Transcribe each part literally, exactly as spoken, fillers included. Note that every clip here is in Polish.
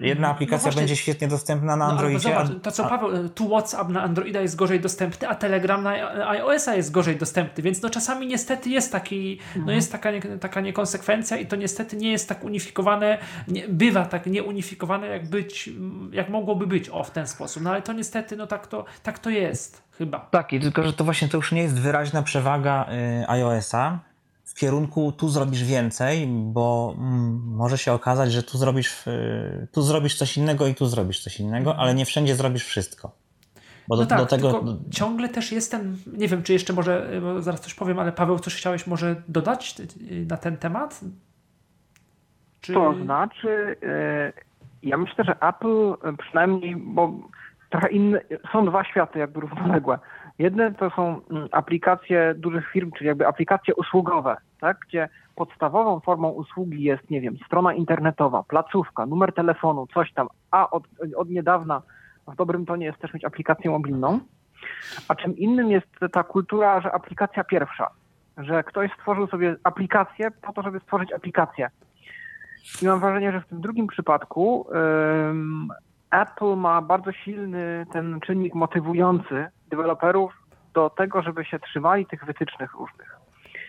Jedna aplikacja no będzie świetnie dostępna na Androidzie. No, zobacz, to co Paweł, tu WhatsApp na Androida jest gorzej dostępny, a Telegram na iOS-a jest gorzej dostępny, więc no czasami niestety jest taki, mhm. no jest taka, taka niekonsekwencja i to niestety nie jest tak unifikowane, nie, bywa tak nieunifikowane jak być, jak mogłoby być, o w ten sposób, no ale to niestety, no tak to, tak to jest chyba. Tak, i tylko, że to właśnie to już nie jest wyraźna przewaga y, iOS-a w kierunku tu zrobisz więcej, bo mm, może się okazać, że tu zrobisz, y, tu zrobisz coś innego i tu zrobisz coś innego, ale nie wszędzie zrobisz wszystko. Bo no do, tak, do tego... tylko ciągle też jestem, nie wiem, czy jeszcze może, bo zaraz coś powiem, ale Paweł, coś chciałeś może dodać na ten temat? Czy... To znaczy, yy, ja myślę, że Apple przynajmniej, bo trochę inne, są dwa światy jakby równoległe. Jedne to są aplikacje dużych firm, czyli jakby aplikacje usługowe, tak, gdzie podstawową formą usługi jest, nie wiem, strona internetowa, placówka, numer telefonu, coś tam, a od, od niedawna w dobrym tonie jest też mieć aplikację mobilną, a czym innym jest ta kultura, że aplikacja pierwsza, że ktoś stworzył sobie aplikację po to, żeby stworzyć aplikację. I mam wrażenie, że w tym drugim przypadku um, Apple ma bardzo silny ten czynnik motywujący deweloperów do tego, żeby się trzymali tych wytycznych różnych.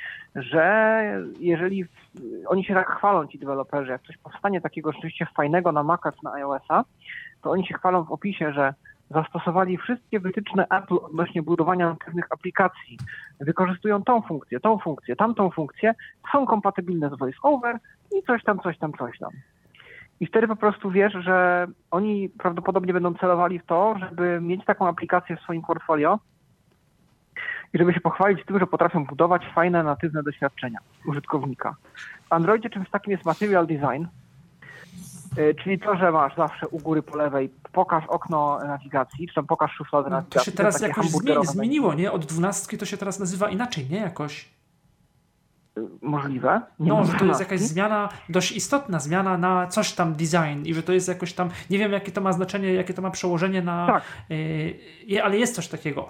Że jeżeli w, oni się tak chwalą, ci deweloperzy, jak coś powstanie takiego rzeczywiście fajnego na Maca czy na iOS-a, to oni się chwalą w opisie, że zastosowali wszystkie wytyczne Apple odnośnie budowania natywnych aplikacji. Wykorzystują tą funkcję, tą funkcję, tamtą funkcję, są kompatybilne z VoiceOver i coś tam, coś tam, coś tam. I wtedy po prostu wiesz, że oni prawdopodobnie będą celowali w to, żeby mieć taką aplikację w swoim portfolio i żeby się pochwalić tym, że potrafią budować fajne, natywne doświadczenia użytkownika. W Androidzie czymś takim jest material design, czyli to, że masz zawsze u góry po lewej pokaż okno nawigacji, czy tam pokaż szufladę nawigacji. To się teraz jakoś zmieni, zmieniło, nie? Od dwunastki to się teraz nazywa inaczej, nie? Jakoś. Możliwe. Nie no, że to jest jakaś zmiana, dość istotna zmiana na coś tam design i że to jest jakoś tam, nie wiem jakie to ma znaczenie, jakie to ma przełożenie na, tak. yy, ale jest coś takiego.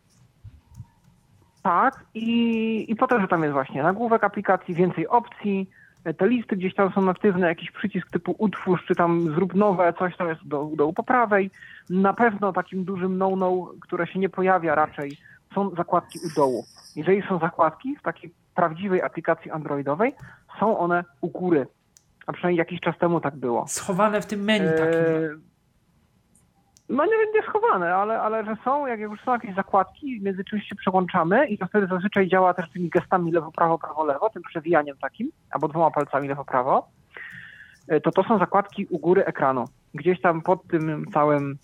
Tak i, i po to, że tam jest właśnie nagłówek aplikacji, więcej opcji, te listy gdzieś tam są aktywne, jakiś przycisk typu utwórz, czy tam zrób nowe, coś tam jest do, do po prawej. Na pewno takim dużym no-no, które się nie pojawia raczej, są zakładki u dołu. Jeżeli są zakładki w takiej prawdziwej aplikacji androidowej, są one u góry. A przynajmniej jakiś czas temu tak było. Schowane w tym menu takim. Eee, no nie, nie schowane, ale, ale że są, jak już są jakieś zakładki, między czymś się przełączamy i to wtedy zazwyczaj działa też tymi gestami lewo-prawo, prawo-lewo, tym przewijaniem takim, albo dwoma palcami lewo-prawo, to to są zakładki u góry ekranu. Gdzieś tam pod tym całym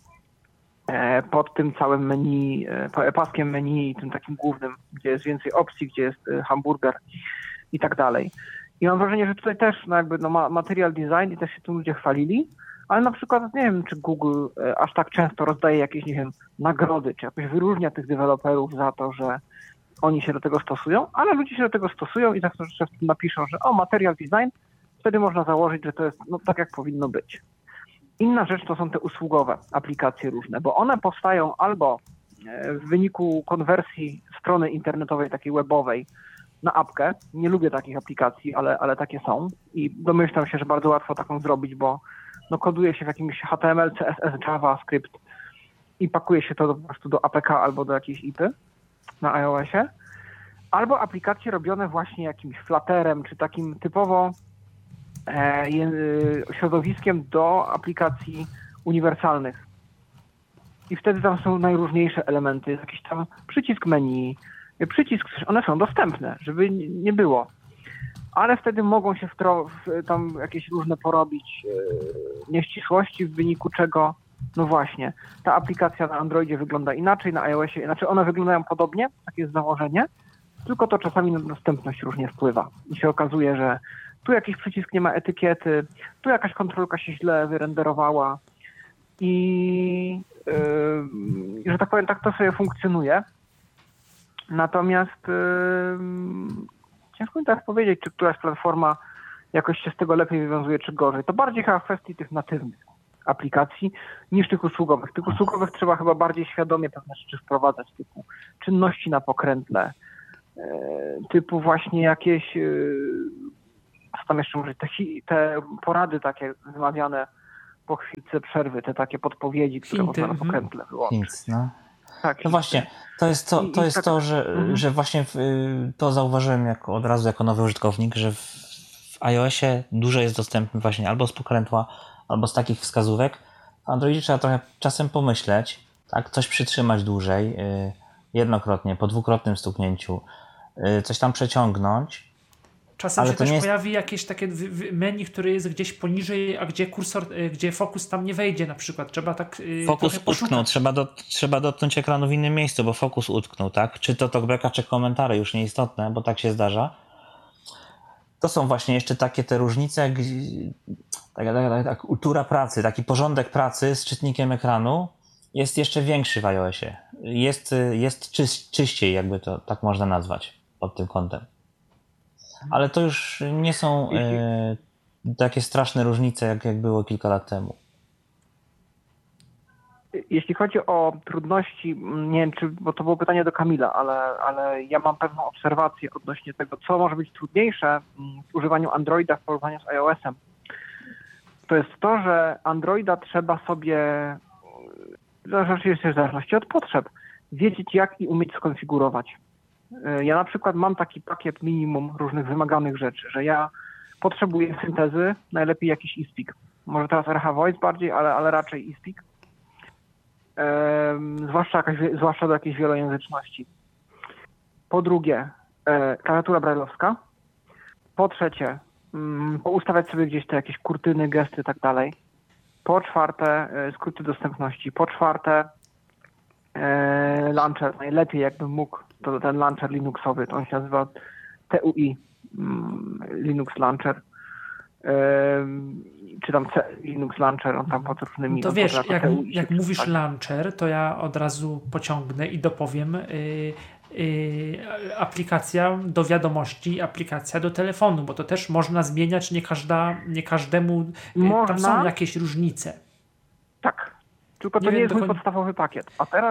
pod tym całym menu, paskiem menu, tym takim głównym, gdzie jest więcej opcji, gdzie jest hamburger i tak dalej. I mam wrażenie, że tutaj też no jakby no ma material design i też się tym ludzie chwalili, ale na przykład nie wiem, czy Google aż tak często rozdaje jakieś, nie wiem, nagrody, czy jakoś wyróżnia tych deweloperów za to, że oni się do tego stosują, ale ludzie się do tego stosują i tak to w tym napiszą, że o, material design, wtedy można założyć, że to jest no tak, jak powinno być. Inna rzecz to są te usługowe aplikacje różne, bo one powstają albo w wyniku konwersji strony internetowej, takiej webowej, na apkę. Nie lubię takich aplikacji, ale, ale takie są i domyślam się, że bardzo łatwo taką zrobić, bo no, koduje się w jakimś H T M L, C S S, JavaScript i pakuje się to po prostu do A P K albo do jakiejś I P y na iOSie. Albo aplikacje robione właśnie jakimś Flutterem, czy takim typowo e, środowiskiem do aplikacji uniwersalnych. I wtedy tam są najróżniejsze elementy, jakiś tam przycisk menu, przycisk, one są dostępne, żeby nie było. Ale wtedy mogą się w tro, w, tam jakieś różne porobić e, nieścisłości, w wyniku czego, no właśnie, ta aplikacja na Androidzie wygląda inaczej, na iOSie, znaczy one wyglądają podobnie, takie jest założenie, tylko to czasami na dostępność różnie wpływa. I się okazuje, że tu jakiś przycisk nie ma etykiety, tu jakaś kontrolka się źle wyrenderowała i yy, że tak powiem, tak to sobie funkcjonuje. Natomiast yy, ciężko mi teraz powiedzieć, czy któraś platforma jakoś się z tego lepiej wywiązuje, czy gorzej. To bardziej chyba w kwestii tych natywnych aplikacji niż tych usługowych. Tych usługowych trzeba chyba bardziej świadomie pewne rzeczy wprowadzać, typu czynności na pokrętle, yy, typu właśnie jakieś, yy, co tam jeszcze może, te, te porady takie wymawiane po chwilce przerwy, te takie podpowiedzi, które Hinty, można na mhm. pokrętle wyłączyć. Nic, no. Tak, No hinty. właśnie, to jest to, I- to, i jest tak- to że, Mhm. że właśnie w, to zauważyłem jako, od razu jako nowy użytkownik, że w, w iOSie dużo jest dostępne właśnie albo z pokrętła, albo z takich wskazówek. W Androidzie trzeba trochę czasem pomyśleć, tak, coś przytrzymać dłużej, y, jednokrotnie, po dwukrotnym stuknięciu, y, coś tam przeciągnąć. Czasem Ale się to też nie jest- pojawi jakieś takie wy- wy- menu, które jest gdzieś poniżej, a gdzie kursor, y, gdzie fokus tam nie wejdzie na przykład. Trzeba tak y, Fokus trochę poszukać. utknął, trzeba, do, trzeba dotknąć ekranu w innym miejscu, bo fokus utknął, tak? Czy to talkbacka, czy komentarze, już nieistotne, bo tak się zdarza. To są właśnie jeszcze takie te różnice, gdzie- taka, taka, taka kultura pracy, taki porządek pracy z czytnikiem ekranu jest jeszcze większy w iOSie. Jest, jest czyś, czyściej, jakby to tak można nazwać pod tym kątem. Ale to już nie są e, takie straszne różnice, jak, jak było kilka lat temu. Jeśli chodzi o trudności, m, nie wiem, czy, bo to było pytanie do Kamila, ale, ale ja mam pewną obserwację odnośnie tego, co może być trudniejsze m, w używaniu Androida w porównaniu z iOS-em. To jest to, że Androida trzeba sobie, rzeczywiście w zależności od potrzeb, wiedzieć jak i umieć skonfigurować. Y, Ja na przykład mam taki pakiet minimum różnych wymaganych rzeczy, że ja potrzebuję syntezy, najlepiej jakiś eSpeak. Może teraz R H Voice bardziej, ale, ale raczej eSpeak. Em, zwłaszcza, jakaś, zwłaszcza do jakiejś wielojęzyczności. Po drugie, e, klawiatura brajlowska. Po trzecie, mm, poustawiać sobie gdzieś te jakieś kurtyny, gesty i tak dalej. Po czwarte, e, skróty dostępności. Po czwarte, e, launcher. Najlepiej jakbym mógł, to ten launcher Linuxowy, to on się nazywa T U I, mm, Linux Launcher. Em, czy tam C, Linux Launcher, on tam pod różnymi... To on wiesz, potrafi jak, T U I się jak mówisz przeczytać. launcher, to ja od razu pociągnę i dopowiem yy, yy, aplikacja do wiadomości, aplikacja do telefonu, bo to też można zmieniać, nie, każda, nie każdemu, yy, tam Można. są jakieś różnice. Tak, tylko to Nie nie, wiem jest do mój koń- podstawowy pakiet. A teraz,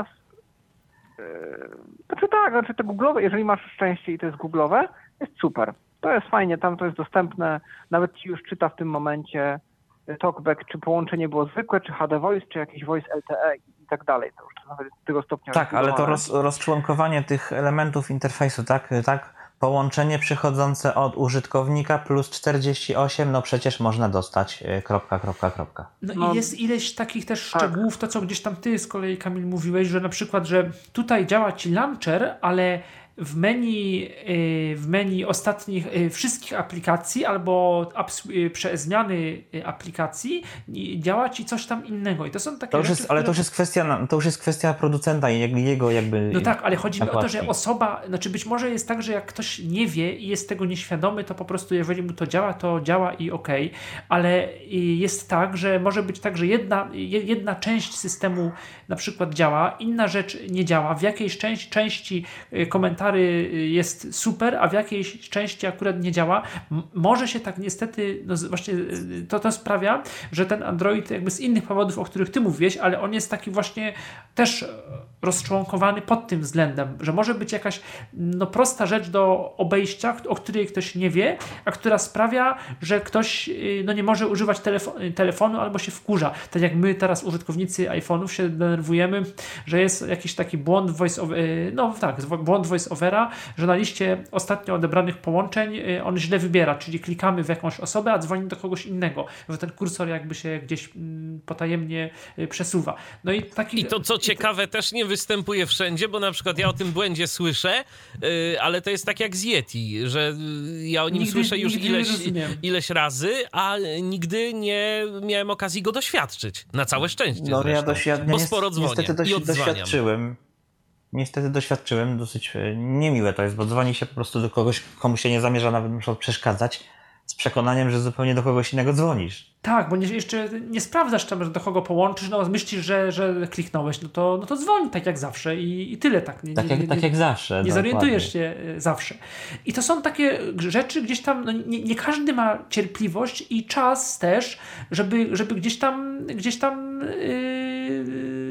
yy, znaczy tak, znaczy te Google'owe, jeżeli masz szczęście i to jest Google'owe, jest super. To jest fajnie, tam to jest dostępne, nawet ci już czyta w tym momencie y, TalkBack, czy połączenie było zwykłe, czy H D Voice, czy jakiś Voice L T E i tak dalej. To już nawet do tego stopnia Tak, ale to rozbudowane. roz, rozczłonkowanie tych elementów interfejsu, tak, tak, połączenie przychodzące od użytkownika plus czterdzieści osiem, no przecież można dostać y, kropka, kropka, kropka. No, No, i jest ileś takich też tak. szczegółów, to co gdzieś tam ty z kolei, Kamil, mówiłeś, że na przykład, że tutaj działa ci launcher, ale w menu, y, w menu ostatnich y, wszystkich aplikacji albo apps, y, prze, zmiany y, aplikacji y, działa ci coś tam innego. I to są takie To już rzeczy, jest, ale to które- już jest kwestia, na- to już jest kwestia producenta i jego- jego jakby... No tak, ale chodzi mi o to, nakładki. że osoba, znaczy być może jest tak, że jak ktoś nie wie i jest tego nieświadomy, to po prostu jeżeli mu to działa, to działa i okej, ale y, jest tak, że może być tak, że jedna, je- jedna część systemu na przykład działa, inna rzecz nie działa, w jakiejś części, części y, komentarzy jest super, a w jakiejś części akurat nie działa. M- może się tak niestety, no z- właśnie y, to, to sprawia, że ten Android jakby z innych powodów, o których ty mówiłeś, ale on jest taki właśnie też e, rozczłonkowany pod tym względem, że może być jakaś no, prosta rzecz do obejścia, o której ktoś nie wie, a która sprawia, że ktoś y, no, nie może używać telefo- telefonu albo się wkurza. Tak jak my teraz użytkownicy iPhone'ów się denerwujemy, że jest jakiś taki błąd voice over, y, no tak, zwo- błąd voice overa, że na liście ostatnio odebranych połączeń y, on źle wybiera, czyli klikamy w jakąś osobę, a dzwoni do kogoś innego, że ten kursor jakby się gdzieś mm, potajemnie y, przesuwa. No i taki I to, co ciekawe, też nie występuje wszędzie, bo na przykład ja o tym błędzie słyszę, yy, ale to jest tak jak z Yeti, że yy, ja o nim Nigdy- słyszę już nigdy nie ileś, rozumiem. ileś razy, a nigdy nie miałem okazji go doświadczyć. Na całe szczęście No zresztą, ja, doświad... bo ja sporo dzwonię niestety dość, i odzwaniam. doświadczyłem. Niestety doświadczyłem, dosyć e, niemiłe to jest, bo dzwoni się po prostu do kogoś, komu się nie zamierza nawet na przykład przeszkadzać, z przekonaniem, że zupełnie do kogoś innego dzwonisz. Tak, bo nie, jeszcze nie sprawdzasz tam, że do kogo połączysz, no myślisz, że, że kliknąłeś, no to, no to dzwoń tak jak zawsze i, i tyle tak. Nie, Tak nie, jak, nie, tak jak zawsze. Nie dokładnie. zorientujesz się y, zawsze. I to są takie rzeczy gdzieś tam, no nie, nie każdy ma cierpliwość i czas też, żeby, żeby gdzieś tam, gdzieś tam yy,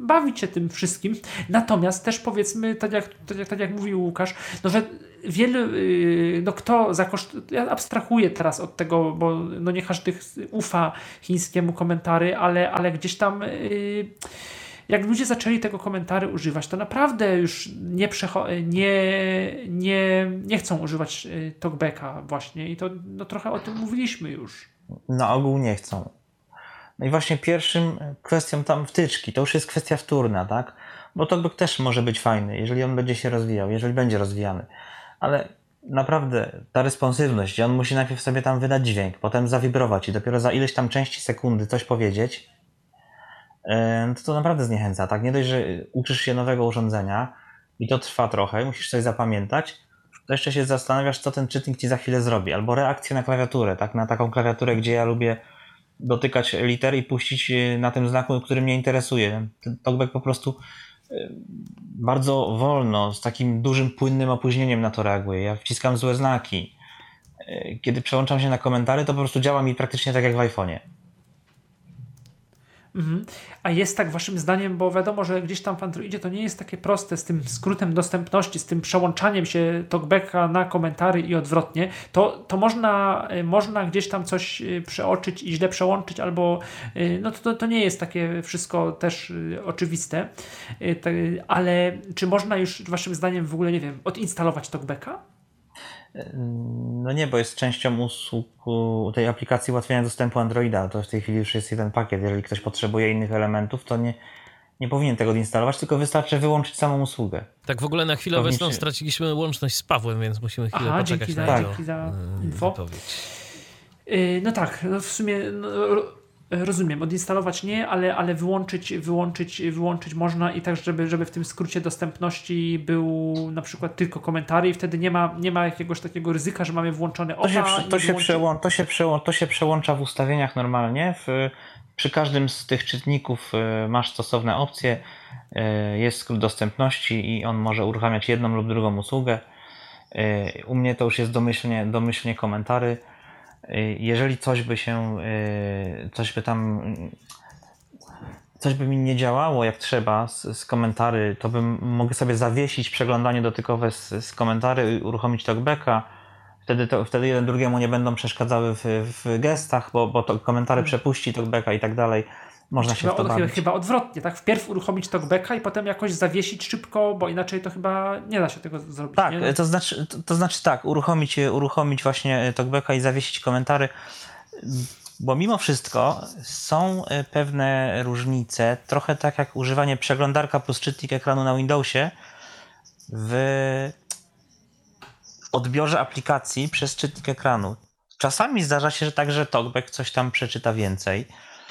bawić się tym wszystkim. Natomiast też powiedzmy, tak jak, tak jak, tak jak mówił Łukasz, no że wiele, no kto zakosztuje, ja abstrahuję teraz od tego, bo no nie każdy ufa chińskiemu komentary, ale, ale gdzieś tam yy, jak ludzie zaczęli tego komentary używać, to naprawdę już nie, przecho- nie, nie, nie chcą używać talkbacka właśnie i to no, trochę o tym mówiliśmy już. Na ogół nie chcą. No i właśnie pierwszym kwestią tam wtyczki, to już jest kwestia wtórna, tak? Bo talkback też może być fajny, jeżeli on będzie się rozwijał, jeżeli będzie rozwijany. Ale naprawdę ta responsywność, on musi najpierw sobie tam wydać dźwięk, potem zawibrować i dopiero za ileś tam części sekundy coś powiedzieć, to to naprawdę zniechęca, tak? Nie dość, że uczysz się nowego urządzenia i to trwa trochę, musisz coś zapamiętać, to jeszcze się zastanawiasz, co ten czytnik ci za chwilę zrobi. Albo reakcję na klawiaturę, tak? Na taką klawiaturę, gdzie ja lubię dotykać liter i puścić na tym znaku, który mnie interesuje. Ten talkback po prostu bardzo wolno, z takim dużym, płynnym opóźnieniem na to reaguje. Ja wciskam złe znaki. Kiedy przełączam się na komentarze, to po prostu działa mi praktycznie tak jak w iPhone'ie. Mhm. A jest tak waszym zdaniem, bo wiadomo, że gdzieś tam w Androidzie to nie jest takie proste z tym skrótem dostępności, z tym przełączaniem się talkbacka na komentary i odwrotnie, to, to można, można gdzieś tam coś przeoczyć i źle przełączyć, albo no to, to nie jest takie wszystko też oczywiste, ale czy można już waszym zdaniem w ogóle, nie wiem, odinstalować talkbacka? No nie, bo jest częścią usług tej aplikacji ułatwienia dostępu Androida. To w tej chwili już jest jeden pakiet. Jeżeli ktoś potrzebuje innych elementów, to nie, nie powinien tego instalować, tylko wystarczy wyłączyć samą usługę. Tak w ogóle na chwilę Powinniście... obecną straciliśmy łączność z Pawłem, więc musimy chwilę Aha, poczekać dzięki na za, jego dzięki za info. wypowiedź. Yy, no tak, no w sumie no, rozumiem, odinstalować nie, ale, ale wyłączyć, wyłączyć, wyłączyć można i tak, żeby, żeby w tym skrócie dostępności był na przykład tylko komentary i wtedy nie ma, nie ma jakiegoś takiego ryzyka, że mamy włączone oba. To się, to się, wyłączy... przełą, to się, przełą, to się przełącza w ustawieniach normalnie. W, przy każdym z tych czytników masz stosowne opcje. Jest skrót dostępności i on może uruchamiać jedną lub drugą usługę. U mnie to już jest domyślnie, domyślnie komentary. Jeżeli coś by się, coś by tam, coś by mi nie działało jak trzeba z, z komentarzy, to bym mogę sobie zawiesić przeglądanie dotykowe z, z komentarzy i uruchomić talkbacka. Wtedy, to, wtedy jeden drugiemu nie będą przeszkadzały w, w gestach, bo, bo to komentary przepuści talkbacka i tak dalej. Można się chyba, w to od, bawić. chyba odwrotnie, tak? Wpierw uruchomić talkbacka i potem jakoś zawiesić szybko, bo inaczej to chyba nie da się tego zrobić. Tak, nie? to znaczy, to, to znaczy tak, uruchomić, uruchomić właśnie talkbacka i zawiesić komentary, bo mimo wszystko są pewne różnice, trochę tak jak używanie przeglądarka plus czytnik ekranu na Windowsie w odbiorze aplikacji przez czytnik ekranu. Czasami zdarza się, że także talkback coś tam przeczyta więcej.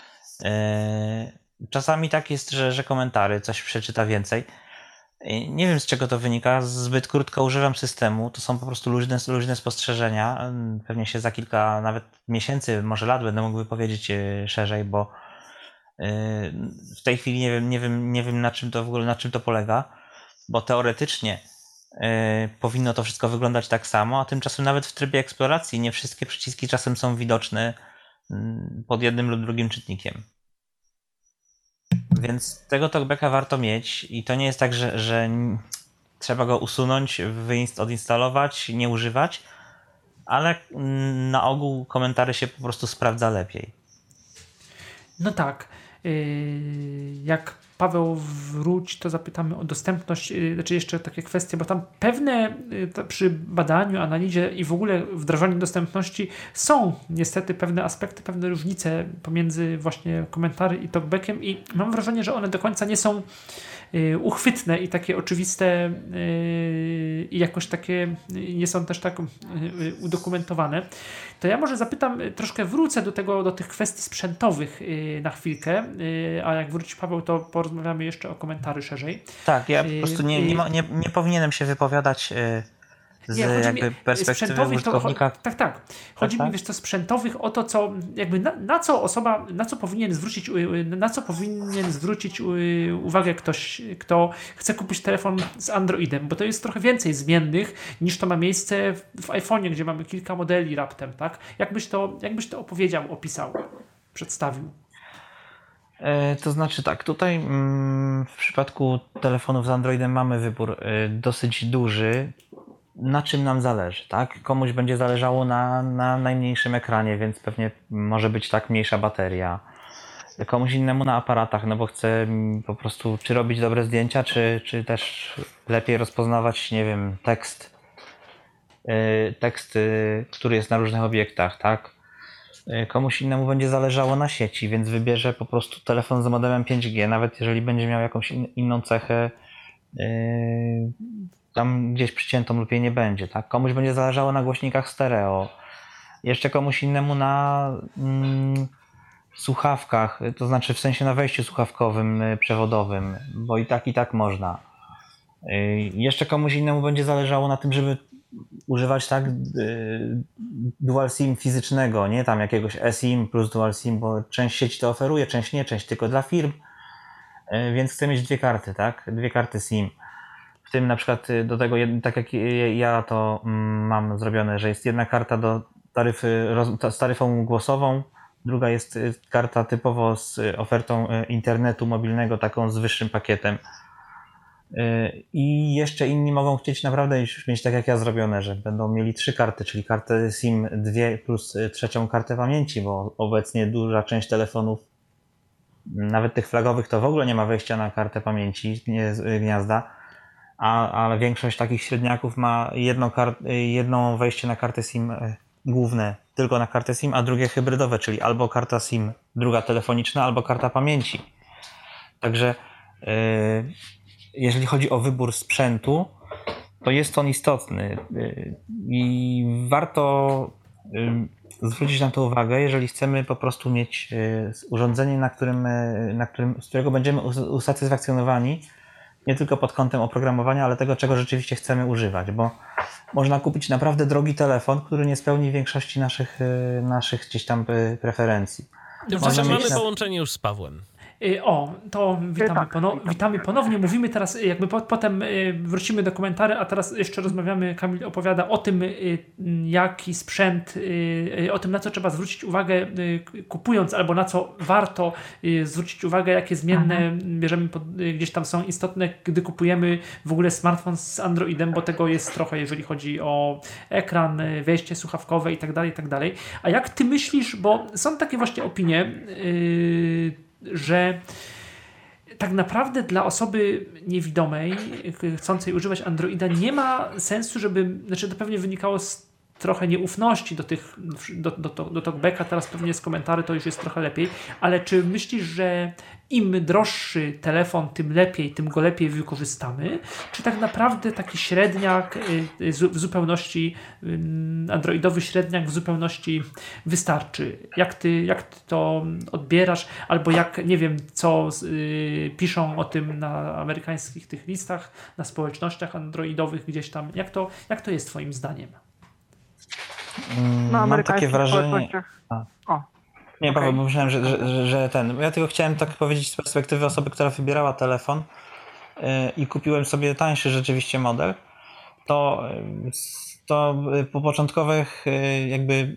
Czasami tak jest, że, że komentary coś przeczyta więcej. Nie wiem, z czego to wynika. Zbyt krótko używam systemu. To są po prostu luźne, luźne spostrzeżenia. Pewnie się za kilka nawet miesięcy, może lat będę mógł powiedzieć szerzej, bo w tej chwili nie wiem, nie wiem, nie wiem na czym to w ogóle na czym to polega, bo teoretycznie powinno to wszystko wyglądać tak samo, a tymczasem nawet w trybie eksploracji nie wszystkie przyciski czasem są widoczne pod jednym lub drugim czytnikiem. Więc tego talkbacka warto mieć i to nie jest tak, że, że trzeba go usunąć, odinstalować, nie używać, ale na ogół komentary się po prostu sprawdza lepiej. No tak. Jak Paweł wróci, to zapytamy o dostępność, znaczy jeszcze takie kwestie, bo tam pewne przy badaniu, analizie i w ogóle wdrażaniu dostępności są niestety pewne aspekty, pewne różnice pomiędzy właśnie komentarzy i talkbackiem i mam wrażenie, że one do końca nie są uchwytne i takie oczywiste i jakoś takie nie są też tak udokumentowane. To ja może zapytam, troszkę wrócę do tego, do tych kwestii sprzętowych na chwilkę, a jak wróci Paweł, to porozmawiamy jeszcze o komentarzu szerzej. Tak, ja po prostu nie, nie, nie, nie powinienem się wypowiadać z nie, jakby mi, perspektywy użytkownika. Tak, tak. Chodzi tak, mi, wiesz, to sprzętowych o to, co jakby na, na co osoba, na co powinien zwrócić, na co powinien zwrócić uwagę ktoś, kto chce kupić telefon z Androidem, bo to jest trochę więcej zmiennych niż to ma miejsce w, w iPhone'ie, gdzie mamy kilka modeli raptem, tak? Jakbyś to, jakbyś to opowiedział, opisał, przedstawił? E, To znaczy tak, tutaj mm, w przypadku telefonów z Androidem mamy wybór e, dosyć duży, na czym nam zależy, tak? Komuś będzie zależało na, na najmniejszym ekranie, więc pewnie może być tak mniejsza bateria. Komuś innemu na aparatach, no bo chce mm, po prostu czy robić dobre zdjęcia, czy, czy też lepiej rozpoznawać, nie wiem, tekst, e, tekst, e, który jest na różnych obiektach, tak? Komuś innemu będzie zależało na sieci, więc wybierze po prostu telefon z modemem pięć G, nawet jeżeli będzie miał jakąś in, inną cechę, yy, tam gdzieś przyciętą lub jej nie będzie, tak? Komuś będzie zależało na głośnikach stereo, jeszcze komuś innemu na mm, słuchawkach, to znaczy w sensie na wejściu słuchawkowym, yy, przewodowym, bo i tak i tak można. Yy, jeszcze komuś innemu będzie zależało na tym, żeby używać tak y, dual SIM fizycznego, nie tam jakiegoś eSIM plus dual SIM, bo część sieci to oferuje, część nie, część tylko dla firm, y, więc chcę mieć dwie karty, tak? Dwie karty SIM. W tym na przykład y, do tego, jed- tak jak ja to mm, mam zrobione, że jest jedna karta do taryfy, roz, ta, z taryfą głosową, druga jest y, karta typowo z y, ofertą y, internetu mobilnego, taką z wyższym pakietem. I jeszcze inni mogą chcieć naprawdę już mieć tak jak ja zrobione, że będą mieli trzy karty, czyli kartę SIM dwie plus trzecią kartę pamięci, bo obecnie duża część telefonów, nawet tych flagowych, to w ogóle nie ma wejścia na kartę pamięci, nie z gniazda, a, ale większość takich średniaków ma jedno, kart, jedno wejście na kartę SIM główne, tylko na kartę SIM, a drugie hybrydowe, czyli albo karta SIM, druga telefoniczna, albo karta pamięci. Także yy, jeżeli chodzi o wybór sprzętu, to jest on istotny i warto zwrócić na to uwagę, jeżeli chcemy po prostu mieć urządzenie, na którym, na którym, z którego będziemy usatysfakcjonowani, nie tylko pod kątem oprogramowania, ale tego, czego rzeczywiście chcemy używać, bo można kupić naprawdę drogi telefon, który nie spełni większości naszych, naszych gdzieś tam preferencji. Tymczasem Można mamy mieć na- połączenie już z Pawłem. Y, O, to witamy, tak, pono- witam. witamy ponownie. Mówimy teraz, y, jakby po, potem y, wrócimy do komentarzy, a teraz jeszcze rozmawiamy. Kamil opowiada o tym, y, jaki sprzęt, y, y, o tym, na co trzeba zwrócić uwagę y, kupując, albo na co warto y, zwrócić uwagę, jakie zmienne bierzemy, pod, y, gdzieś tam są istotne, gdy kupujemy w ogóle smartfon z Androidem, bo tego jest trochę, jeżeli chodzi o ekran, y, wejście słuchawkowe i tak dalej, i tak dalej. A jak ty myślisz, bo są takie właśnie opinie, y, że tak naprawdę dla osoby niewidomej, chcącej używać Androida, nie ma sensu, żeby, znaczy to pewnie wynikało z trochę nieufności do tych, do, do, do, do talkbacka, teraz pewnie z komentarzy to już jest trochę lepiej, ale czy myślisz, że im droższy telefon, tym lepiej, tym go lepiej wykorzystamy? Czy tak naprawdę taki średniak y, z- w zupełności, y, androidowy średniak w zupełności wystarczy? Jak ty, jak ty to odbierasz? Albo jak, nie wiem, co y, piszą o tym na amerykańskich tych listach, na społecznościach androidowych gdzieś tam. Jak to, jak to jest twoim zdaniem? Mm, Na Mam takie amerykańskich wrażenie... społecznościach. A. O, Nie, Okej. Paweł, bo myślałem, że, że, że ten. Ja tylko chciałem tak powiedzieć z perspektywy osoby, która wybierała telefon yy, i kupiłem sobie tańszy rzeczywiście model, to, yy, to yy, po początkowych yy, jakby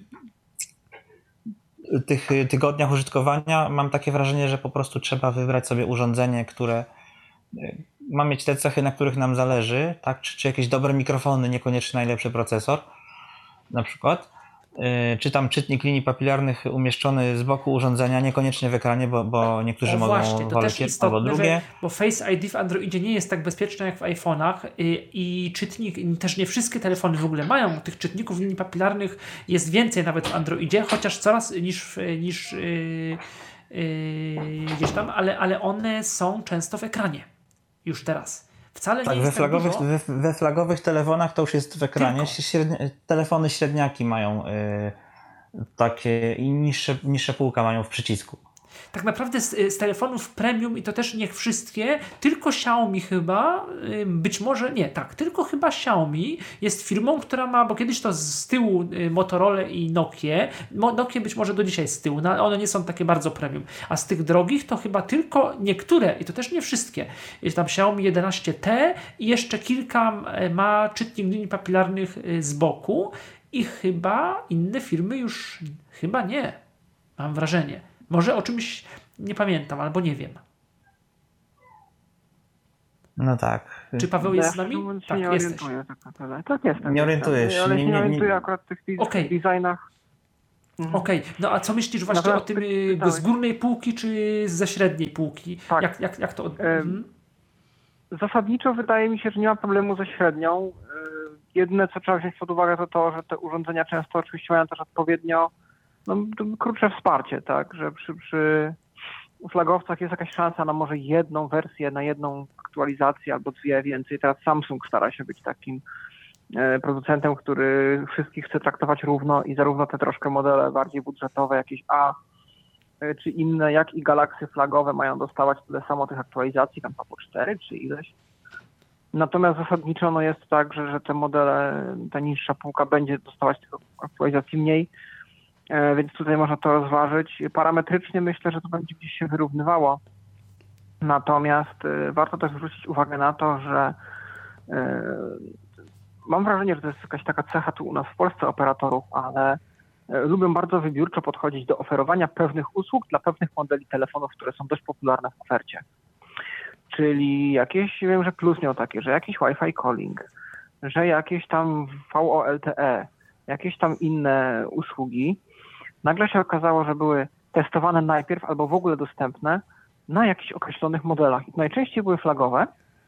tych yy, tygodniach użytkowania mam takie wrażenie, że po prostu trzeba wybrać sobie urządzenie, które yy, ma mieć te cechy, na których nam zależy, tak? Czy, czy jakieś dobre mikrofony, niekoniecznie najlepszy procesor, na przykład. Czy tam czytnik linii papilarnych umieszczony z boku urządzenia, niekoniecznie w ekranie, bo, bo niektórzy O mogą właśnie, to woleć też jedno istotne, albo drugie. że, bo Face I D w Androidzie nie jest tak bezpieczne jak w iPhone'ach i, i czytnik, i też nie wszystkie telefony w ogóle mają tych czytników linii papilarnych, jest więcej nawet w Androidzie, chociaż coraz niż, w- niż yy, yy, gdzieś tam, ale, ale one są często w ekranie już teraz. Wcale Tak, nie we jest flagowych, tak dużo. we, we flagowych telefonach to już jest w ekranie. Tylko. Średnie, telefony średniaki mają y, takie i niższe, niższe półka mają w przycisku. Tak naprawdę z, z telefonów premium i to też nie wszystkie, tylko Xiaomi chyba, y, być może nie, tak, tylko chyba Xiaomi jest firmą, która ma, bo kiedyś to z tyłu y, Motorola i Nokia, Mo, Nokia być może do dzisiaj z tyłu, no, one nie są takie bardzo premium, a z tych drogich to chyba tylko niektóre i to też nie wszystkie. Jest tam Xiaomi jedenaście T i jeszcze kilka y, ma czytnik linii papilarnych y, z boku i chyba inne firmy już chyba nie, mam wrażenie. Może o czymś Nie pamiętam, albo nie wiem. No tak. Czy Paweł jest z nami? Ja Tak, nie jesteś. orientuję tak naprawdę. Tak jestem. Nie orientujesz się, Ale nie- się nie nie- nie- orientuję akurat w tych, tych Okej. designach. Mhm. Okej, no a co myślisz właśnie Natomiast o tym ty- y, pytałeś. z górnej półki czy ze średniej półki? Tak. Jak, jak, jak to... od- mhm. Zasadniczo wydaje mi się, że nie ma problemu ze średnią. Yy, Jedyne, co trzeba wziąć pod uwagę, to to, że te urządzenia często oczywiście mają też odpowiednio no, krótsze wsparcie, tak, że przy, przy flagowcach jest jakaś szansa na może jedną wersję, na jedną aktualizację albo dwie więcej. Teraz Samsung stara się być takim e, producentem, który wszystkich chce traktować równo i zarówno te troszkę modele bardziej budżetowe, jakieś A e, czy inne, jak i Galaxy flagowe mają dostawać tyle samo tych aktualizacji, tam po cztery czy ileś. Natomiast zasadniczo no jest tak, że, że te modele, ta niższa półka będzie dostawać tych aktualizacji mniej, e, więc tutaj można to rozważyć. Parametrycznie myślę, że to będzie gdzieś się wyrównywało. Natomiast e, warto też zwrócić uwagę na to, że e, mam wrażenie, że to jest jakaś taka cecha tu u nas w Polsce operatorów, ale e, lubią bardzo wybiórczo podchodzić do oferowania pewnych usług dla pewnych modeli telefonów, które są dość popularne w ofercie. Czyli jakieś, wiem, że Plus miał takie, że jakiś Wi-Fi calling, że jakieś tam V O L T E, jakieś tam inne usługi. Nagle się okazało, że były testowane najpierw albo w ogóle dostępne na jakichś określonych modelach. I najczęściej były flagowe,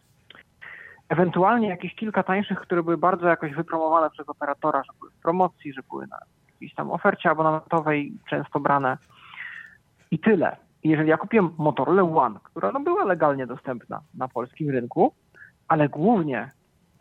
ewentualnie jakieś kilka tańszych, które były bardzo jakoś wypromowane przez operatora, że były w promocji, że były na jakiejś tam ofercie abonamentowej często brane. I tyle. Jeżeli ja kupiłem Motorola One, która no była legalnie dostępna na polskim rynku, ale głównie e,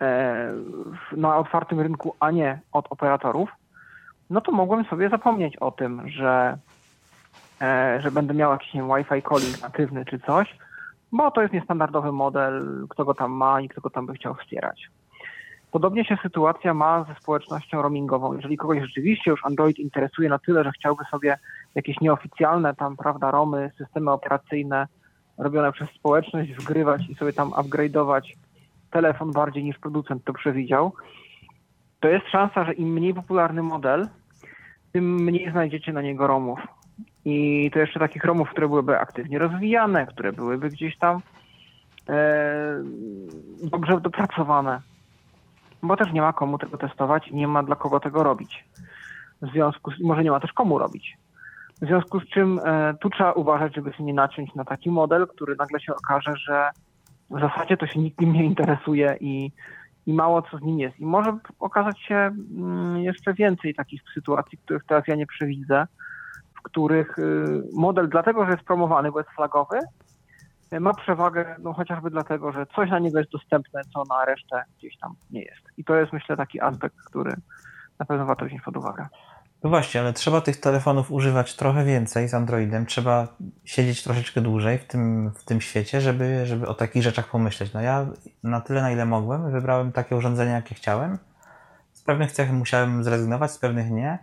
w, na otwartym rynku, a nie od operatorów, no to mogłem sobie zapomnieć o tym, że, e, że będę miał jakiś nie wiem, Wi-Fi calling natywny czy coś, bo to jest niestandardowy model, kto go tam ma i kto go tam by chciał wspierać. Podobnie się sytuacja ma ze społecznością roamingową. Jeżeli kogoś rzeczywiście już Android interesuje na tyle, że chciałby sobie jakieś nieoficjalne tam, prawda, romy, systemy operacyjne robione przez społeczność wgrywać i sobie tam upgrade'ować telefon bardziej niż producent to przewidział, to jest szansa, że im mniej popularny model, tym mniej znajdziecie na niego romów. I to jeszcze takich romów, które byłyby aktywnie rozwijane, które byłyby gdzieś tam e, dobrze dopracowane. Bo też nie ma komu tego testować i nie ma dla kogo tego robić. W związku z, może nie ma też komu robić. W związku z czym e, tu trzeba uważać, żeby się nie naciąć na taki model, który nagle się okaże, że w zasadzie to się nikt nim nie interesuje i, i mało co z nim jest. I może okazać się mm, jeszcze więcej takich sytuacji, których teraz ja nie przewidzę, w których y, model dlatego, że jest promowany, bo jest flagowy, ma przewagę no, chociażby dlatego, że coś na niego jest dostępne, co na resztę gdzieś tam nie jest. I to jest, myślę, taki aspekt, który na pewno warto wziąć pod uwagę. No właśnie, ale trzeba tych telefonów używać trochę więcej z Androidem. Trzeba siedzieć troszeczkę dłużej w tym, w tym świecie, żeby, żeby o takich rzeczach pomyśleć. No ja na tyle, na ile mogłem, wybrałem takie urządzenia, jakie chciałem. Z pewnych cech musiałem zrezygnować, z pewnych nie.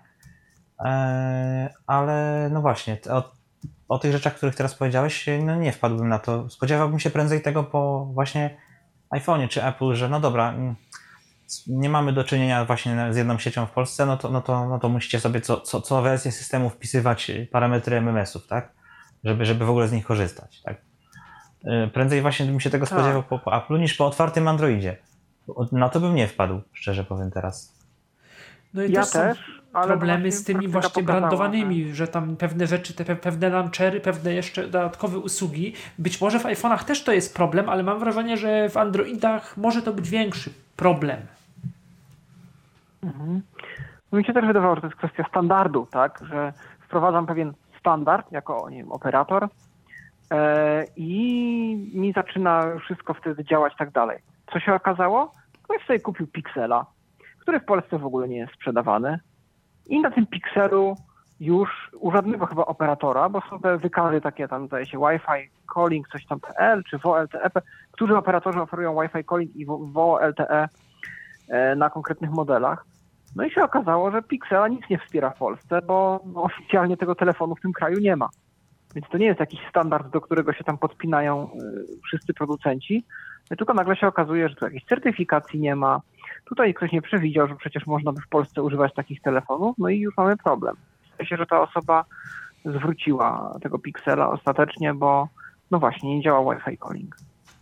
Eee, ale no właśnie, o, o tych rzeczach, których teraz powiedziałeś, no nie wpadłbym na to. Spodziewałbym się prędzej tego po właśnie iPhone'ie czy Apple, że no dobra, nie mamy do czynienia właśnie z jedną siecią w Polsce, no to, no to, no to musicie sobie co, co, co wersję systemu wpisywać parametry M M S-ów, tak? Żeby, żeby w ogóle z nich korzystać, tak? Prędzej właśnie bym się tego spodziewał po, po Apple'u niż po otwartym Androidzie. Na to bym nie wpadł, szczerze powiem teraz. No i Ja też, też, są ale problemy właśnie z tymi praktyka właśnie pokazała, brandowanymi, że tam pewne rzeczy, te pe- pewne launchery, pewne jeszcze dodatkowe usługi. Być może w iPhone'ach też to jest problem, ale mam wrażenie, że w Androidach może to być większy problem. Mhm. Mi się też wydawało, że to jest kwestia standardu, tak, że wprowadzam pewien standard jako nie wiem, operator e, i mi zaczyna wszystko wtedy działać tak dalej. Co się okazało? Ktoś sobie kupił Pixela, który w Polsce w ogóle nie jest sprzedawany i na tym Pixelu już u żadnego chyba operatora, bo są te wykazy takie tam, zdaje się, Wi-Fi calling, coś tam P L czy W O L T E, którzy operatorzy oferują Wi-Fi calling i W O L T E na konkretnych modelach. No i się okazało, że Pixela nic nie wspiera w Polsce, bo no, oficjalnie tego telefonu w tym kraju nie ma. Więc to nie jest jakiś standard, do którego się tam podpinają y, wszyscy producenci, tylko nagle się okazuje, że tu jakiejś certyfikacji nie ma. Tutaj ktoś nie przewidział, że przecież można by w Polsce używać takich telefonów, no i już mamy problem. W sensie, że ta osoba zwróciła tego Pixela ostatecznie, bo no właśnie nie działa Wi-Fi calling.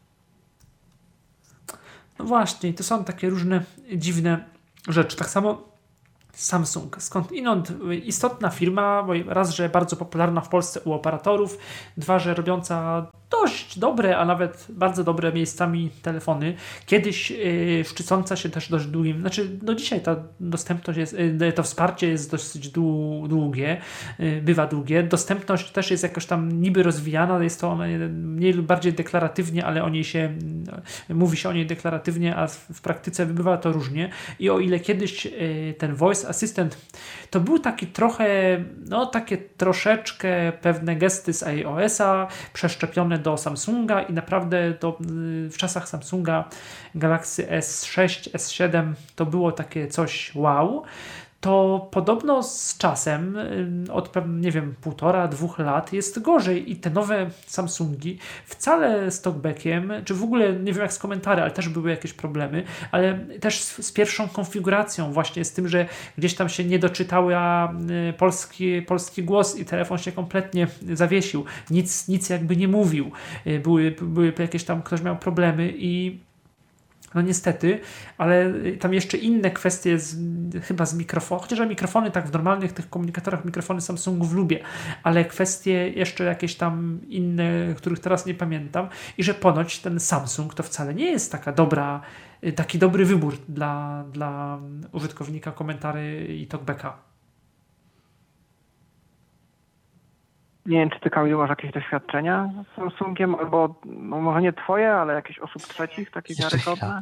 No właśnie, to są takie różne dziwne rzeczy. Tak samo Samsung. Skąd inąd istotna firma, bo raz, że bardzo popularna w Polsce u operatorów, dwa, że robiąca dość dobre, a nawet bardzo dobre miejscami telefony. Kiedyś yy, szczycąca się też dość długim, znaczy do dzisiaj ta dostępność jest, yy, to wsparcie jest dosyć długie, yy, bywa długie. Dostępność też jest jakoś tam niby rozwijana, jest to ona mniej lub bardziej deklaratywnie, ale o niej się, yy, mówi się o niej deklaratywnie, a w, w praktyce bywa to różnie. I o ile kiedyś yy, ten voice assistant to był taki trochę, no takie troszeczkę pewne gesty z iOS-a przeszczepione do Samsunga i naprawdę to w czasach Samsunga Galaxy S sześć, S siedem to było takie coś wow, to podobno z czasem, od nie wiem, półtora, dwóch lat jest gorzej i te nowe Samsungi wcale z talkbackiem, czy w ogóle nie wiem jak z komentarzy, ale też były jakieś problemy, ale też z, z pierwszą konfiguracją właśnie, z tym, że gdzieś tam się nie doczytała polski, polski głos i telefon się kompletnie zawiesił, nic, nic jakby nie mówił, były, były jakieś tam, ktoś miał problemy i no niestety, ale tam jeszcze inne kwestie z, chyba z mikrofonu, chociaż mikrofony tak w normalnych tych komunikatorach mikrofony Samsungów lubię, ale kwestie jeszcze jakieś tam inne, których teraz nie pamiętam i że ponoć ten Samsung to wcale nie jest taka dobra, taki dobry wybór dla, dla użytkownika komentarzy i talkbacka. Nie wiem, czy ty, Kamilu, masz jakieś doświadczenia z Samsungiem, albo no może nie twoje, ale jakieś osób trzecich, takie wiarygodne?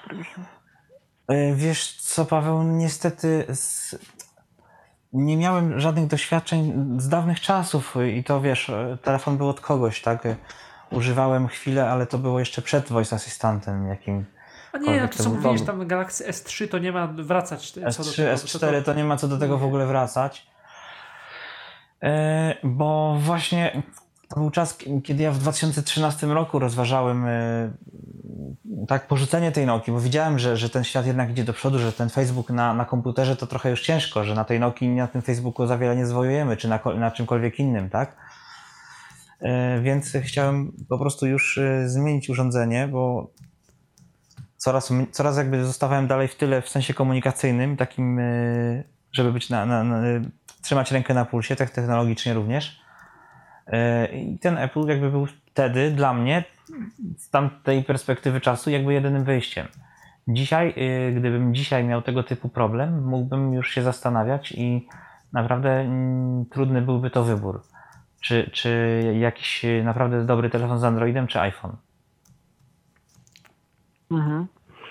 Wiesz co, Paweł, niestety z... nie miałem żadnych doświadczeń z dawnych czasów i to wiesz, telefon był od kogoś, tak? Używałem chwilę, ale to było jeszcze przed voice assistantem jakim. A nie, no to co mówisz, tam Galaxy S trzy to nie ma wracać co S trzy, do tego. S cztery to nie ma co do tego w ogóle wracać. Bo właśnie to był czas, kiedy ja w dwa tysiące trzynastym roku rozważałem tak porzucenie tej Nokii, bo widziałem, że, że ten świat jednak idzie do przodu, że ten Facebook na, na komputerze to trochę już ciężko, że na tej Nokii na tym Facebooku za wiele nie zwojujemy, czy na, na czymkolwiek innym, tak? Więc chciałem po prostu już zmienić urządzenie, bo coraz, coraz jakby zostawałem dalej w tyle w sensie komunikacyjnym, takim, żeby być na, na, na trzymać rękę na pulsie, tak technologicznie również. I ten Apple jakby był wtedy dla mnie z tamtej perspektywy czasu jakby jedynym wyjściem. Dzisiaj, gdybym dzisiaj miał tego typu problem, mógłbym już się zastanawiać i naprawdę mm, trudny byłby to wybór. Czy, czy jakiś naprawdę dobry telefon z Androidem, czy iPhone. Mhm.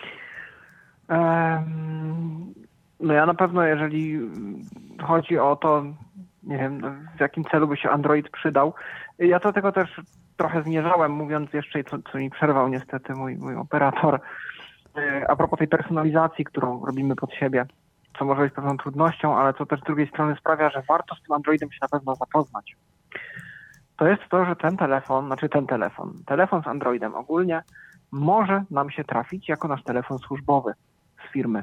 Um, no ja na pewno, jeżeli chodzi o to, nie wiem, w jakim celu by się Android przydał, ja do tego też trochę zmierzałem, mówiąc jeszcze, co, co mi przerwał niestety mój, mój operator, a propos tej personalizacji, którą robimy pod siebie, co może być pewną trudnością, ale co też z drugiej strony sprawia, że warto z tym Androidem się na pewno zapoznać. To jest to, że ten telefon, znaczy ten telefon, telefon z Androidem ogólnie może nam się trafić jako nasz telefon służbowy z firmy.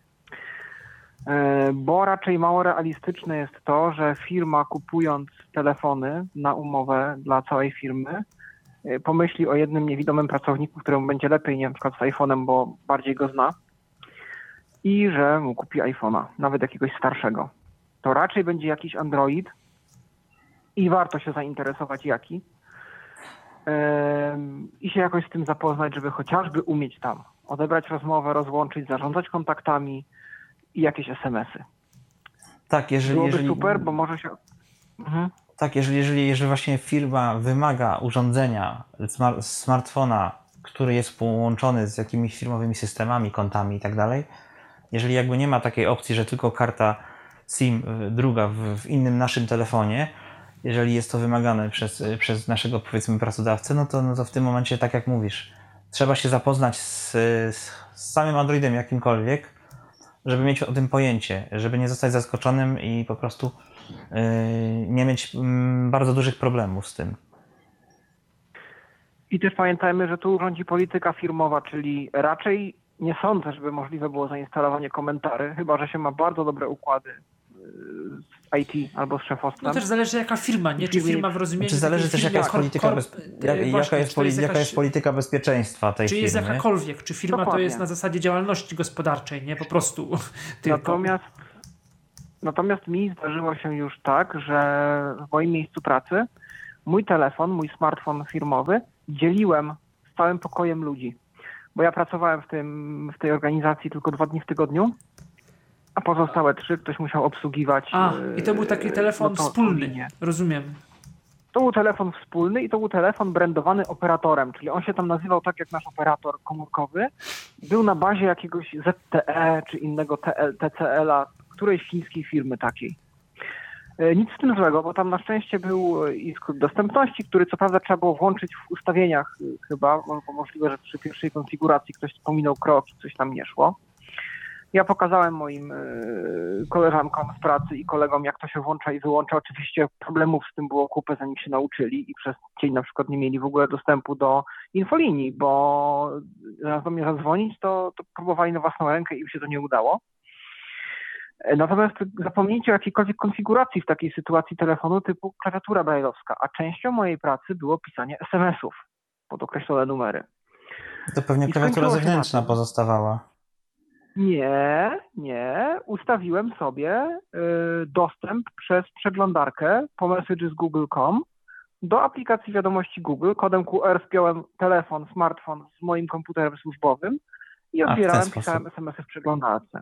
Bo raczej mało realistyczne jest to, że firma kupując telefony na umowę dla całej firmy pomyśli o jednym niewidomym pracowniku, któremu będzie lepiej, nie, na przykład z iPhone'em, bo bardziej go zna i że mu kupi iPhone'a, nawet jakiegoś starszego. To raczej będzie jakiś Android i warto się zainteresować jaki yy, i się jakoś z tym zapoznać, żeby chociażby umieć tam odebrać rozmowę, rozłączyć, zarządzać kontaktami i jakieś es em esy. Tak, jeżeli... Byłoby jeżeli... super, bo może się... Mhm. Tak, jeżeli, jeżeli, jeżeli właśnie firma wymaga urządzenia, smart, smartfona, który jest połączony z jakimiś firmowymi systemami, kontami i tak dalej, jeżeli jakby nie ma takiej opcji, że tylko karta SIM druga w, w innym naszym telefonie, jeżeli jest to wymagane przez, przez naszego, powiedzmy, pracodawcę, no to, no to w tym momencie, tak jak mówisz, trzeba się zapoznać z, z samym Androidem jakimkolwiek, żeby mieć o tym pojęcie, żeby nie zostać zaskoczonym i po prostu yy, nie mieć yy, bardzo dużych problemów z tym. I też pamiętajmy, że tu rządzi polityka firmowa, czyli raczej nie sądzę, żeby możliwe było zainstalowanie komentarzy, chyba że się ma bardzo dobre układy z I T albo z szefostwem. No też zależy jaka firma, nie? Czy firma w rozumieniu... Czy zależy też jaka jest, polityka, korp, bez... jak, właśnie, jaka, jest poli... jest jaka jakaś... jest polityka bezpieczeństwa tej czy firmy. jest jakakolwiek, czy firma Dokładnie. to jest na zasadzie działalności gospodarczej, nie? Po prostu tylko. Natomiast, natomiast mi zdarzyło się już tak, że w moim miejscu pracy mój telefon, mój smartfon firmowy dzieliłem z całym pokojem ludzi. Bo ja pracowałem w, tym, w tej organizacji tylko dwa dni w tygodniu, a pozostałe trzy ktoś musiał obsługiwać. A, i to był taki telefon no to, wspólny, linię. rozumiem. To był telefon wspólny i to był telefon brandowany operatorem, czyli on się tam nazywał tak jak nasz operator komórkowy. Był na bazie jakiegoś Z T E czy innego T C L-a, którejś chińskiej firmy takiej. Nic z tym złego, bo tam na szczęście był i skrót dostępności, który co prawda trzeba było włączyć w ustawieniach chyba, bo możliwe, że przy pierwszej konfiguracji ktoś pominął krok i coś tam nie szło. Ja pokazałem moim koleżankom z pracy i kolegom, jak to się włącza i wyłącza. Oczywiście problemów z tym było kupę, zanim się nauczyli i przez dzień na przykład nie mieli w ogóle dostępu do infolinii, bo zamiast do mnie zadzwonić, to, to próbowali na własną rękę i im się to nie udało. Natomiast zapomnijcie o jakiejkolwiek konfiguracji w takiej sytuacji telefonu typu klawiatura brajlowska, a częścią mojej pracy było pisanie es em esów pod określone numery. To pewnie I klawiatura skończyło się zewnętrzna na tym. pozostawała. Nie, nie. Ustawiłem sobie y, dostęp przez przeglądarkę po messages google kropka com do aplikacji wiadomości Google. Kodem Q R wpiąłem telefon, smartfon z moim komputerem służbowym i A, w ten odbierałem, sposób. pisałem es em esy w przeglądarce.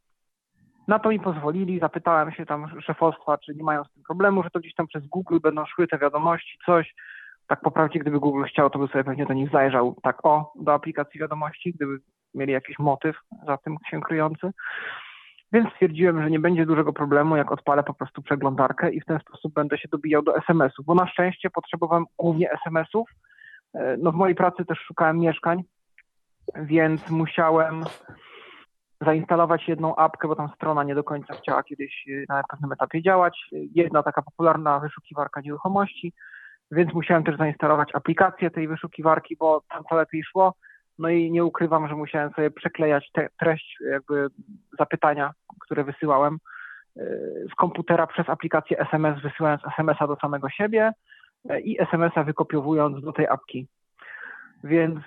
Na to mi pozwolili, zapytałem się tam szefostwa, czy nie mają z tym problemu, że to gdzieś tam przez Google będą szły te wiadomości, coś. Tak po prawdzie, gdyby Google chciał, to by sobie pewnie do nich zajrzał tak o, do aplikacji wiadomości, gdyby mieli jakiś motyw za tym się kryjący. Więc stwierdziłem, że nie będzie dużego problemu, jak odpalę po prostu przeglądarkę i w ten sposób będę się dobijał do es em esów, bo na szczęście potrzebowałem głównie es em esów. No w mojej pracy też szukałem mieszkań, więc musiałem zainstalować jedną apkę, bo tam strona nie do końca chciała kiedyś na pewnym etapie działać. Jedna taka popularna wyszukiwarka nieruchomości, więc musiałem też zainstalować aplikację tej wyszukiwarki, bo tam to lepiej szło. No i nie ukrywam, że musiałem sobie przeklejać te, treść jakby zapytania, które wysyłałem z komputera przez aplikację es em es, wysyłając es em esa do samego siebie i es em esa wykopiowując do tej apki. Więc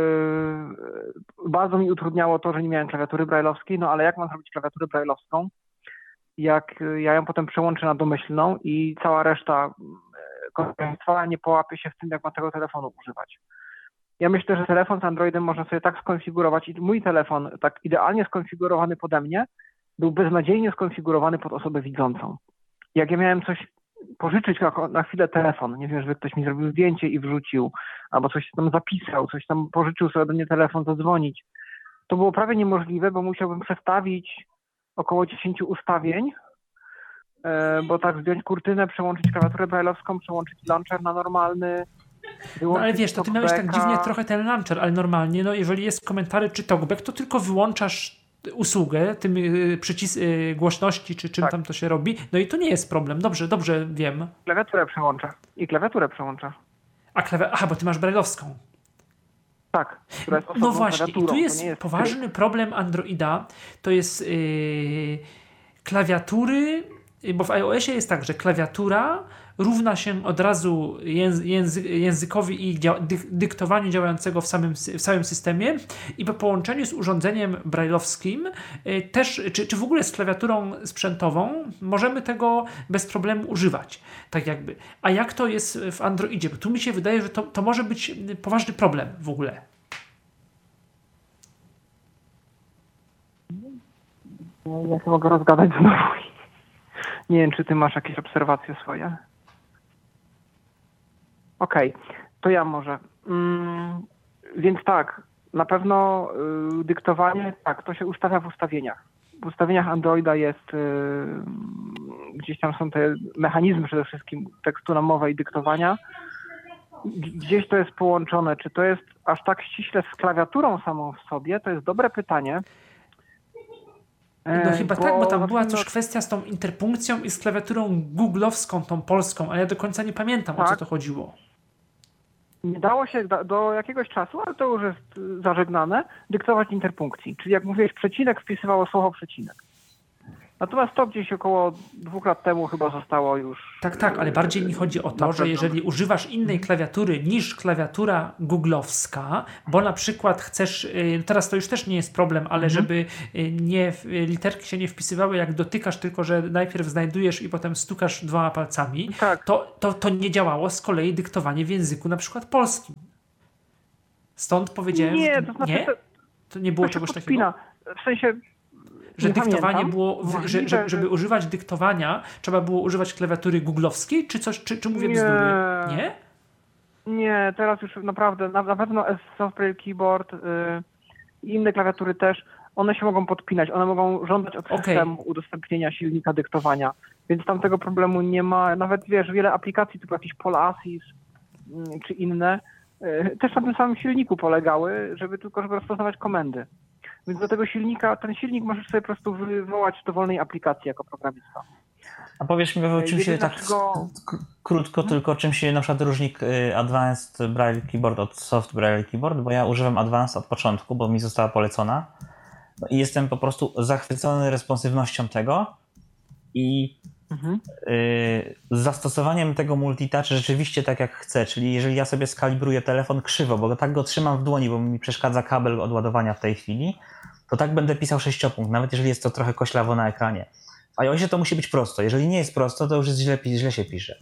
yy, bardzo mi utrudniało to, że nie miałem klawiatury brajlowskiej, no ale jak mam zrobić klawiaturę brajlowską, jak ja ją potem przełączę na domyślną i cała reszta konferencja nie połapie się w tym, jak ma tego telefonu używać. Ja myślę, że telefon z Androidem można sobie tak skonfigurować i mój telefon, tak idealnie skonfigurowany pode mnie, był beznadziejnie skonfigurowany pod osobę widzącą. Jak ja miałem coś pożyczyć na, na chwilę telefon, nie wiem, żeby ktoś mi zrobił zdjęcie i wrzucił, albo coś tam zapisał, coś tam pożyczył sobie do mnie telefon, zadzwonić, to było prawie niemożliwe, bo musiałbym przestawić około dziesięć ustawień, bo tak zdjąć kurtynę, przełączyć klawiaturę brajlowską, przełączyć launcher na normalny. No ale wiesz, to ty miałeś tak dziwnie trochę ten launcher, ale normalnie, no jeżeli jest komentarze czy talkback, to tylko wyłączasz usługę, tym y, przycis y, głośności, czy czym tak. tam to się robi, no i to nie jest problem. Dobrze, dobrze wiem. Klawiaturę przełącza. I klawiaturę przełącza. A klawi- Aha, bo ty masz brajlowską. Tak, która jest osobną No właśnie, i tu jest, jest poważny tryb. problem Androida, to jest yy, klawiatury, bo w iOSie jest tak, że klawiatura równa się od razu języ, językowi i dzia, dy, dyktowaniu działającego w samym, w całym systemie i po połączeniu z urządzeniem brajlowskim yy, też, czy, czy w ogóle z klawiaturą sprzętową możemy tego bez problemu używać. Tak jakby. A jak to jest w Androidzie? Bo tu mi się wydaje, że to, to może być poważny problem w ogóle. Ja się mogę rozgadać znowu. Nie wiem, czy ty masz jakieś obserwacje swoje. Okej, okay, to ja może. Mm, więc tak, na pewno y, dyktowanie, tak, to się ustawia w ustawieniach. W ustawieniach Androida jest, y, gdzieś tam są te mechanizmy przede wszystkim tekstu na mowę i dyktowania. Gdzieś to jest połączone. Czy to jest aż tak ściśle z klawiaturą samą w sobie? To jest dobre pytanie. No chyba bo tak, bo tam była no, też kwestia z tą interpunkcją i z klawiaturą googlowską, tą polską, ale ja do końca nie pamiętam, tak. O co to chodziło. Nie dało się do, do jakiegoś czasu, ale to już jest zażegnane, dyktować interpunkcji. Czyli jak mówiłeś przecinek, wpisywało słowo przecinek. Natomiast to gdzieś około dwóch lat temu chyba zostało już... Tak, tak, ale bardziej mi chodzi o to, że jeżeli używasz innej klawiatury niż klawiatura googlowska, bo na przykład chcesz, teraz to już też nie jest problem, ale mhm. żeby nie, literki się nie wpisywały jak dotykasz, tylko że najpierw znajdujesz i potem stukasz dwoma palcami, tak. to, to, to nie działało z kolei dyktowanie w języku na przykład polskim. Stąd powiedziałem, nie, że to, znaczy, nie? To, to nie było to czegoś podpina. takiego? W sensie... Że nie dyktowanie pamiętam. było, w, Możliwe, że, żeby, żeby że... używać dyktowania, trzeba było używać klawiatury googlowskiej, czy coś, czy, czy mówię Nie. bzdury? Nie? Nie, teraz już naprawdę, na, na pewno Software Keyboard i yy, inne klawiatury też, one się mogą podpinać, one mogą żądać od Okay. systemu udostępnienia silnika dyktowania, więc tam tego problemu nie ma. Nawet wiesz, wiele aplikacji typu jakiś Polasis yy, czy inne yy, też na tym samym silniku polegały, żeby tylko żeby rozpoznawać komendy. Więc do tego silnika, ten silnik możesz sobie po prostu wywołać w dowolnej aplikacji jako programista. A powiesz mi, Paweł, czym się tak Dlaczego... k- krótko Hmm? tylko, czym się na przykład różni Advanced Braille Keyboard od Soft Braille Keyboard, bo ja używam Advanced od początku, bo mi została polecona no i jestem po prostu zachwycony responsywnością tego i Mhm. y, zastosowaniem tego multitouch rzeczywiście tak jak chcę, czyli jeżeli ja sobie skalibruję telefon krzywo, bo tak go trzymam w dłoni, bo mi przeszkadza kabel od ładowania w tej chwili, to tak będę pisał sześciopunkt, nawet jeżeli jest to trochę koślawo na ekranie. W iOSie to musi być prosto. Jeżeli nie jest prosto, to już jest źle, źle się pisze.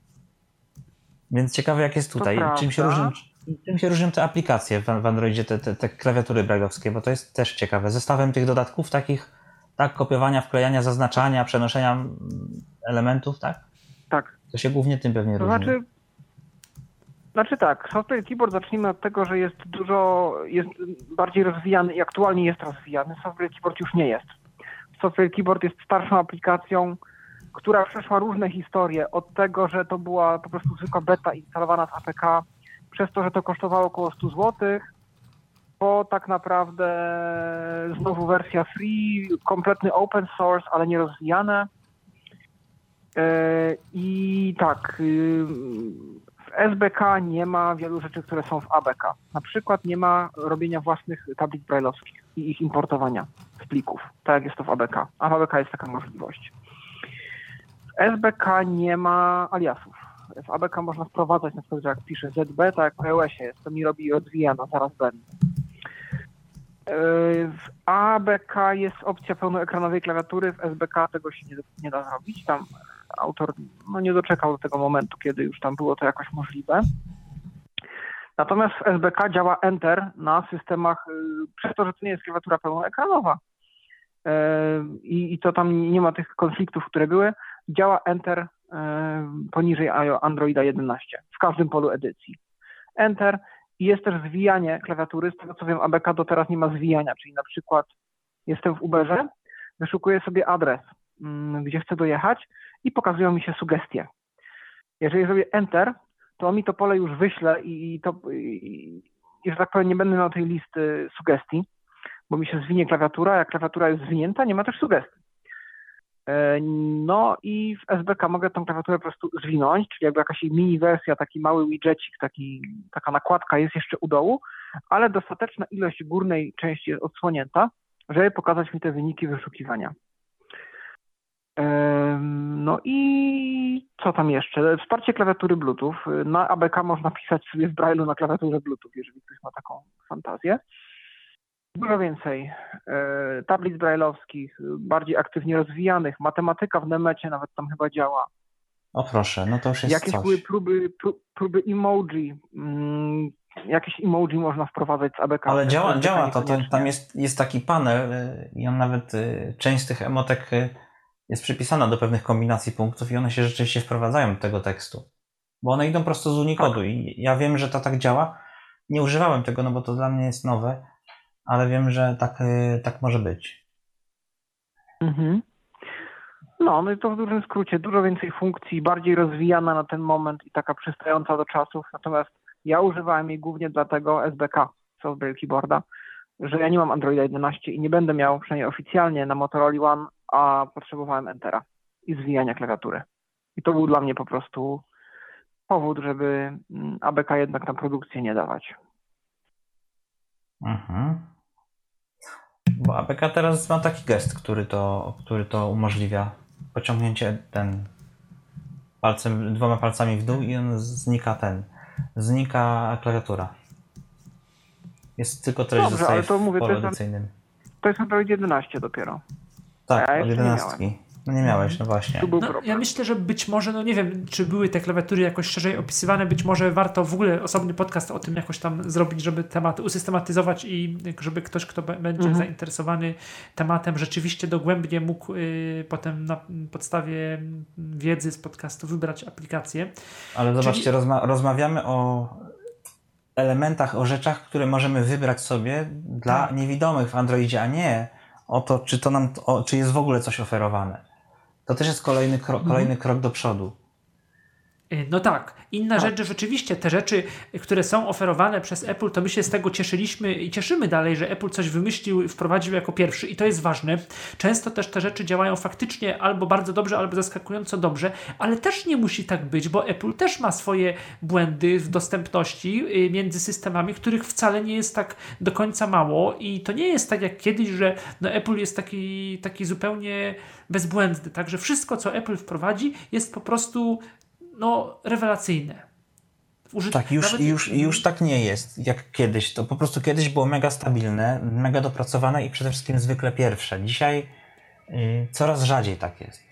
Więc ciekawe jak jest tutaj. Czym się, różnią, czym się różnią te aplikacje w, w Androidzie, te, te, te klawiatury braille'owskie, bo to jest też ciekawe. Zestawem tych dodatków takich, tak, kopiowania, wklejania, zaznaczania, przenoszenia elementów, tak? Tak. To się głównie tym pewnie To różni. znaczy, znaczy tak, Software Keyboard zacznijmy od tego, że jest dużo, jest bardziej rozwijany i aktualnie jest rozwijany. Software Keyboard już nie jest. Software Keyboard jest starszą aplikacją, która przeszła różne historie. Od tego, że to była po prostu zwykła beta instalowana z A P K, przez to, że to kosztowało około sto złotych, po tak naprawdę znowu wersja free, kompletny open source, ale nie rozwijane. I tak, w S B K nie ma wielu rzeczy, które są w A B K. Na przykład nie ma robienia własnych tablic braille'owskich i ich importowania z plików, tak jak jest to w A B K. A w A B K jest taka możliwość. W S B K nie ma aliasów. W A B K można wprowadzać, na przykład, że jak piszę Z B, tak jak w iOSie jest, to mi robi odwijana, zaraz będę. W A B K jest opcja pełnoekranowej klawiatury, w S B K tego się nie, nie da zrobić. Tam autor no, nie doczekał do tego momentu, kiedy już tam było to jakoś możliwe. Natomiast w S B K działa Enter na systemach, yy, przez to, że to nie jest klawiatura pełnoekranowa yy, i to tam nie ma tych konfliktów, które były, działa Enter yy, poniżej Androida jedenaście w każdym polu edycji. Enter i jest też zwijanie klawiatury, z tego co wiem A B K do teraz nie ma zwijania, czyli na przykład jestem w Uberze, wyszukuję sobie adres, yy, gdzie chcę dojechać i pokazują mi się sugestie. Jeżeli zrobię Enter, to on mi to pole już wyśle i, to, i, i że tak powiem nie będę miał tej listy sugestii, bo mi się zwinie klawiatura, jak klawiatura jest zwinięta, nie ma też sugestii. No i w S B K mogę tą klawiaturę po prostu zwinąć, czyli jakby jakaś mini wersja, taki mały widgetik, taki, taka nakładka jest jeszcze u dołu, ale dostateczna ilość górnej części jest odsłonięta, żeby pokazać mi te wyniki wyszukiwania. No i co tam jeszcze? Wsparcie klawiatury Bluetooth. Na A B K można pisać sobie w Braille'u na klawiaturze Bluetooth, jeżeli ktoś ma taką fantazję. Dużo więcej. Tablic braille'owskich, bardziej aktywnie rozwijanych. Matematyka w Nemecie nawet tam chyba działa. O proszę, no to już jest Jakieś coś. były próby, próby emoji. Jakieś emoji można wprowadzać z A B K. Ale działa, działa to. to. Tam jest, jest taki panel i on nawet, część z tych emotek jest przypisana do pewnych kombinacji punktów i one się rzeczywiście wprowadzają do tego tekstu. Bo one idą prosto z Unicodu tak. I ja wiem, że to tak działa. Nie używałem tego, no bo to dla mnie jest nowe, ale wiem, że tak, tak może być. Mhm. No, no i to w dużym skrócie. Dużo więcej funkcji, bardziej rozwijana na ten moment i taka przystająca do czasów. Natomiast ja używałem jej głównie dlatego S B K, Software Keyboarda, że ja nie mam Androida jedenaście i nie będę miał, przynajmniej oficjalnie, na Motorola One, a potrzebowałem Entera i zwijania klawiatury. I to był dla mnie po prostu powód, żeby A B K jednak na produkcję nie dawać. Mhm. Bo A P K teraz ma taki gest, który to, który to umożliwia. Pociągnięcie ten palcem, dwoma palcami w dół i on znika ten, znika klawiatura. Jest tylko treść Dobrze, zostaje ale to w mówię, to polu jest- edycyjnym. To jest Android jedenaście dopiero. Tak, ja od jeszcze nie jedenastki. No nie miałeś, no właśnie. Tu był No, problem. ja myślę, że być może, no nie wiem, czy były te klawiatury jakoś szerzej opisywane, być może warto w ogóle osobny podcast o tym jakoś tam zrobić, żeby temat usystematyzować i żeby ktoś, kto be- będzie Mhm. zainteresowany tematem, rzeczywiście dogłębnie mógł y, potem na podstawie mm, wiedzy z podcastu wybrać aplikację. Ale zobaczcie, Czyli- rozma- rozmawiamy o elementach, o rzeczach, które możemy wybrać sobie dla Tak. niewidomych w Androidzie, a nie o to, czy to nam, o, czy jest w ogóle coś oferowane. To też jest kolejny, kro- kolejny krok do przodu. Y, No tak. Inna Tak. rzecz, że rzeczywiście te rzeczy, y, które są oferowane przez Apple, to my się z tego cieszyliśmy i cieszymy dalej, że Apple coś wymyślił, wprowadził jako pierwszy i to jest ważne. Często też te rzeczy działają faktycznie albo bardzo dobrze, albo zaskakująco dobrze, ale też nie musi tak być, bo Apple też ma swoje błędy w dostępności y, między systemami, których wcale nie jest tak do końca mało i to nie jest tak jak kiedyś, że no Apple jest taki, taki zupełnie bezbłędny, także wszystko, co Apple wprowadzi, jest po prostu no, rewelacyjne. Użyt... Tak, już, nawet- i już, i już tak nie jest jak kiedyś. To po prostu kiedyś było mega stabilne, mega dopracowane i przede wszystkim zwykle pierwsze. Dzisiaj y, coraz rzadziej tak jest.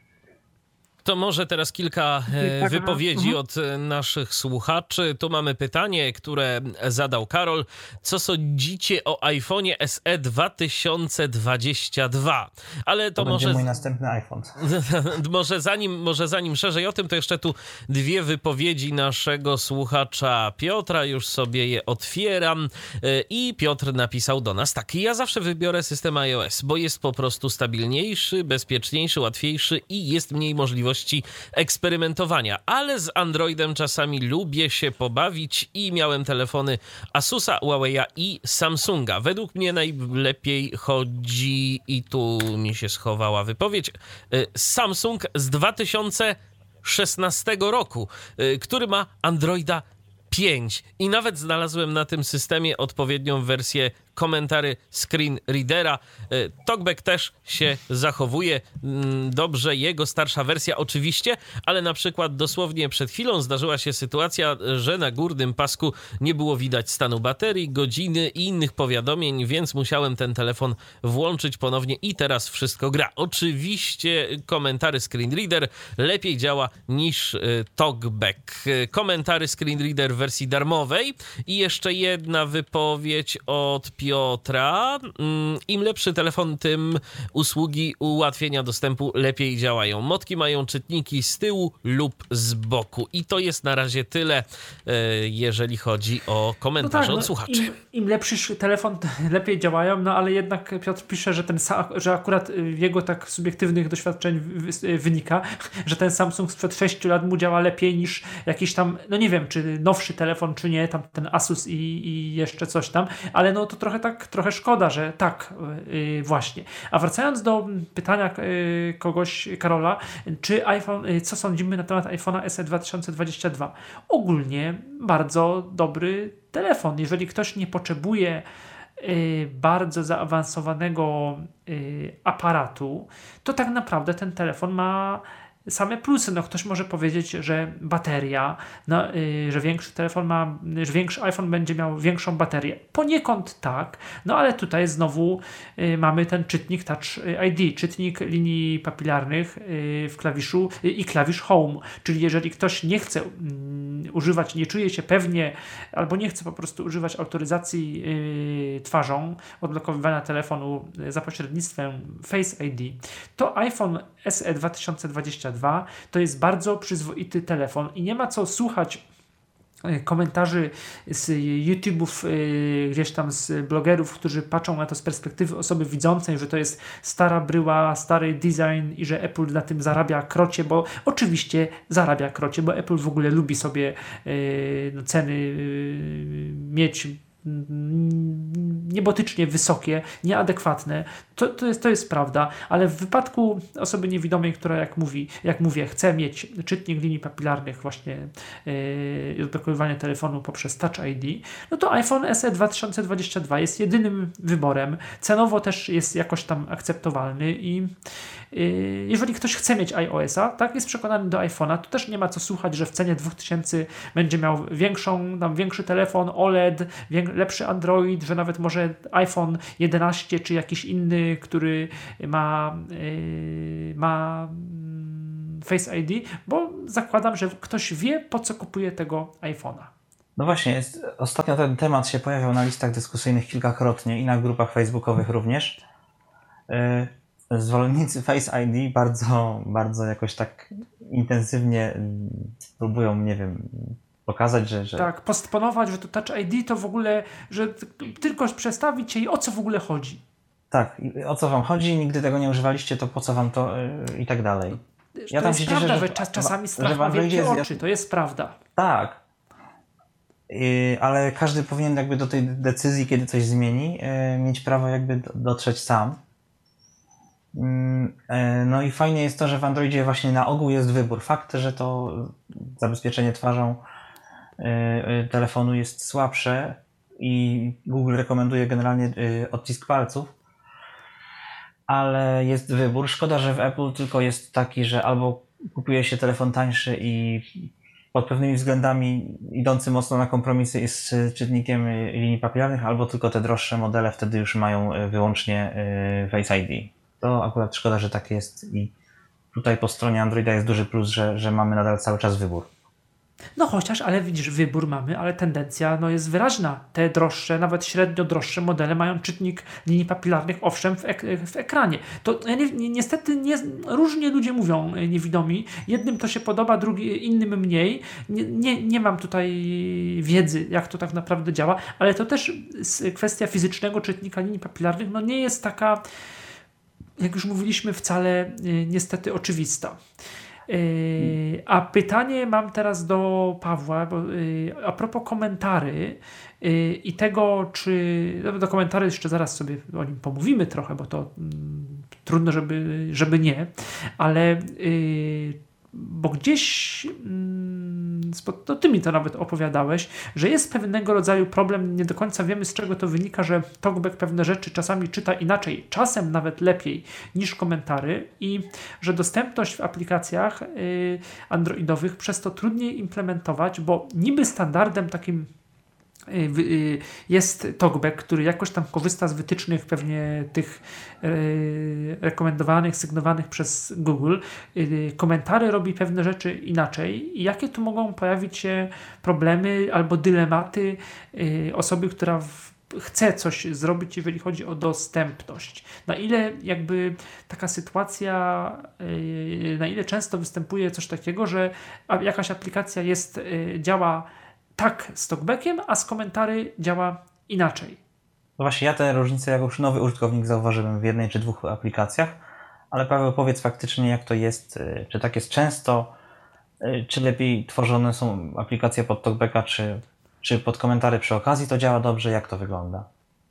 To może teraz kilka e, tak, wypowiedzi mhm. od e, naszych słuchaczy. Tu mamy pytanie, które zadał Karol. Co sądzicie o iPhone'ie S E dwa tysiące dwadzieścia dwa? Ale to, To będzie może... mój następny iPhone. może, zanim, może zanim szerzej o tym, to jeszcze tu dwie wypowiedzi naszego słuchacza Piotra. Już sobie je otwieram. E, I Piotr napisał do nas tak. Ja zawsze wybiorę system iOS, bo jest po prostu stabilniejszy, bezpieczniejszy, łatwiejszy i jest mniej możliwości eksperymentowania, ale z Androidem czasami lubię się pobawić i miałem telefony Asusa, Huawei'a i Samsunga. Według mnie najlepiej chodzi, i tu mi się schowała wypowiedź, y, Samsung z dwa tysiące szesnastego roku, y, który ma Androida pięć i nawet znalazłem na tym systemie odpowiednią wersję komentarzy screen readera. TalkBack też się zachowuje dobrze, jego starsza wersja oczywiście, ale na przykład dosłownie przed chwilą zdarzyła się sytuacja, że na górnym pasku nie było widać stanu baterii, godziny i innych powiadomień, więc musiałem ten telefon włączyć ponownie i teraz wszystko gra. Oczywiście komentarzy screen reader lepiej działa niż TalkBack. Komentarzy screen reader w wersji darmowej i jeszcze jedna wypowiedź od Piotra. Im lepszy telefon, tym usługi ułatwienia dostępu lepiej działają. Motki mają czytniki z tyłu lub z boku. I to jest na razie tyle, jeżeli chodzi o komentarze no od no, słuchaczy. Im, Im lepszy telefon, lepiej działają, no ale jednak Piotr pisze, że ten sa- że akurat jego tak subiektywnych doświadczeń wy- wynika, że ten Samsung sprzed sześciu lat mu działa lepiej niż jakiś tam, no nie wiem, czy nowszy telefon, czy nie, tam ten Asus i, i jeszcze coś tam, ale no to trochę tak, trochę szkoda, że tak yy, właśnie. A wracając do pytania yy, kogoś, Karola, czy iPhone, yy, co sądzimy na temat iPhone'a S E dwa tysiące dwadzieścia dwa? Ogólnie bardzo dobry telefon. Jeżeli ktoś nie potrzebuje yy, bardzo zaawansowanego yy, aparatu, to tak naprawdę ten telefon ma same plusy. No ktoś może powiedzieć, że bateria, no, yy, że większy telefon ma, że większy iPhone będzie miał większą baterię. Poniekąd tak, no ale tutaj znowu yy, mamy ten czytnik Touch I D, czytnik linii papilarnych yy, w klawiszu yy, i klawisz Home, czyli jeżeli ktoś nie chce yy, używać, nie czuje się pewnie, albo nie chce po prostu używać autoryzacji yy, twarzą, odblokowywania telefonu yy, za pośrednictwem Face I D, to iPhone S E dwa tysiące dwadzieścia dwa to jest bardzo przyzwoity telefon i nie ma co słuchać komentarzy z YouTube'ów, yy, gdzieś tam z blogerów, którzy patrzą na to z perspektywy osoby widzącej, że to jest stara bryła, stary design i że Apple na tym zarabia krocie, bo oczywiście zarabia krocie, bo Apple w ogóle lubi sobie yy, no, ceny yy, mieć niebotycznie wysokie, nieadekwatne. To, to, jest, to jest prawda, ale w wypadku osoby niewidomej, która jak mówi, jak mówię, chce mieć czytnik linii papilarnych, właśnie yy, odblokowywanie telefonu poprzez Touch I D, no to iPhone S E dwa tysiące dwadzieścia dwa jest jedynym wyborem. Cenowo też jest jakoś tam akceptowalny i yy, jeżeli ktoś chce mieć iOS-a, tak, jest przekonany do iPhone'a, to też nie ma co słuchać, że w cenie dwa tysiące będzie miał większą, tam większy telefon, O L E D, wiek, lepszy Android, że nawet może iPhone jedenaście czy jakiś inny, który ma, yy, ma Face I D, bo zakładam, że ktoś wie, po co kupuje tego iPhone'a. No właśnie, jest, ostatnio ten temat się pojawiał na listach dyskusyjnych kilkakrotnie i na grupach facebookowych również. Yy, zwolennicy Face I D bardzo, bardzo jakoś tak intensywnie próbują, nie wiem, pokazać, że, że... Tak, postponować, że to Touch I D to w ogóle, że tylko przestawić się i o co w ogóle chodzi. Tak, o co wam chodzi, nigdy tego nie używaliście, to po co wam to yy, i tak dalej. Ja to jest się prawda, cieszę, że, że czas, czasami strach ma wielkie jest... oczy, to jest prawda. Tak, yy, ale każdy powinien jakby do tej decyzji, kiedy coś zmieni, yy, mieć prawo jakby dotrzeć sam. Yy, yy, no i fajnie jest to, że w Androidzie właśnie na ogół jest wybór. Fakt, że to zabezpieczenie twarzą yy, yy, telefonu jest słabsze i Google rekomenduje generalnie yy, odcisk palców, ale jest wybór. Szkoda, że w Apple tylko jest taki, że albo kupuje się telefon tańszy i pod pewnymi względami idący mocno na kompromisy jest z czytnikiem linii papilarnych, albo tylko te droższe modele wtedy już mają wyłącznie Face I D. To akurat szkoda, że tak jest i tutaj po stronie Androida jest duży plus, że, że mamy nadal cały czas wybór. No chociaż, ale widzisz, wybór mamy, ale tendencja no, jest wyraźna. Te droższe, nawet średnio droższe modele mają czytnik linii papilarnych, owszem, w, ek w ekranie. To ni ni niestety nie, różnie ludzie mówią niewidomi. Jednym to się podoba, drugi, innym mniej. Nie, nie, nie mam tutaj wiedzy, jak to tak naprawdę działa, ale to też kwestia fizycznego czytnika linii papilarnych no, nie jest taka, jak już mówiliśmy, wcale niestety oczywista. Yy, a pytanie mam teraz do Pawła, bo, yy, a propos komentarzy yy, i tego, czy no, do komentarzy jeszcze zaraz sobie o nim pomówimy trochę, bo to mm, trudno, żeby, żeby nie, ale yy, bo gdzieś mm, to ty mi to nawet opowiadałeś, że jest pewnego rodzaju problem, nie do końca wiemy z czego to wynika, że TalkBack pewne rzeczy czasami czyta inaczej, czasem nawet lepiej niż komentarzy i że dostępność w aplikacjach y, androidowych przez to trudniej implementować, bo niby standardem takim jest TalkBack, który jakoś tam korzysta z wytycznych pewnie tych yy, rekomendowanych, sygnowanych przez Google. Yy, komentary robi pewne rzeczy inaczej i jakie tu mogą pojawić się problemy albo dylematy yy, osoby, która w, chce coś zrobić, jeżeli chodzi o dostępność. Na ile jakby taka sytuacja, yy, na ile często występuje coś takiego, że jakaś aplikacja jest, yy, działa tak z TalkBackiem, a z komentarzy działa inaczej. No właśnie, ja te różnice jako już nowy użytkownik zauważyłem w jednej czy dwóch aplikacjach, ale Paweł, powiedz faktycznie, jak to jest, czy tak jest często, czy lepiej tworzone są aplikacje pod TalkBacka, czy, czy pod komentarzy przy okazji to działa dobrze, jak to wygląda?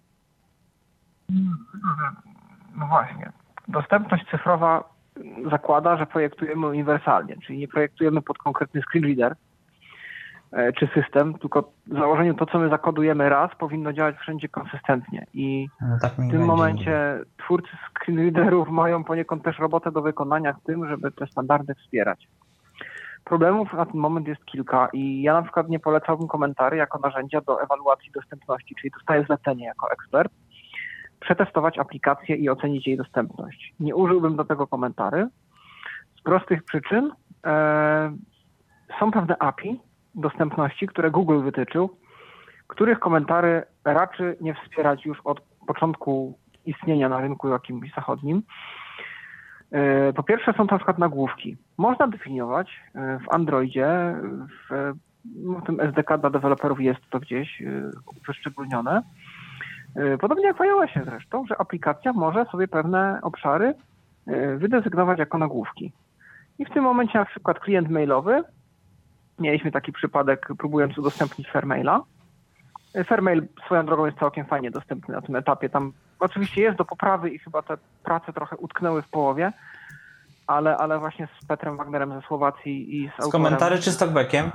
No właśnie, dostępność cyfrowa zakłada, że projektujemy uniwersalnie, czyli nie projektujemy pod konkretny screenreader czy system, tylko w założeniu to, co my zakodujemy raz, powinno działać wszędzie konsystentnie. I no tak w tym momencie nie. twórcy screenreaderów mają poniekąd też robotę do wykonania w tym, żeby te standardy wspierać. Problemów na ten moment jest kilka i ja na przykład nie polecałbym komentarzy jako narzędzia do ewaluacji dostępności, czyli dostaję zlecenie jako ekspert, przetestować aplikację i ocenić jej dostępność. Nie użyłbym do tego komentarzy z prostych przyczyn. E, są pewne A P I dostępności, które Google wytyczył, których komentarzy raczy nie wspierać już od początku istnienia na rynku jakimś zachodnim. Po pierwsze są to na przykład nagłówki. Można definiować w Androidzie, w, w tym S D K dla deweloperów jest to gdzieś wyszczególnione. Podobnie jak w iOSie zresztą, że aplikacja może sobie pewne obszary wydezygnować jako nagłówki. I w tym momencie na przykład klient mailowy, mieliśmy taki przypadek, próbując udostępnić Fairmaila, Fairmail swoją drogą jest całkiem fajnie dostępny na tym etapie. Tam oczywiście jest do poprawy i chyba te prace trochę utknęły w połowie, ale, ale właśnie z Petrem Wagnerem ze Słowacji i z, z autorem... komentarzy czy z talkbackiem?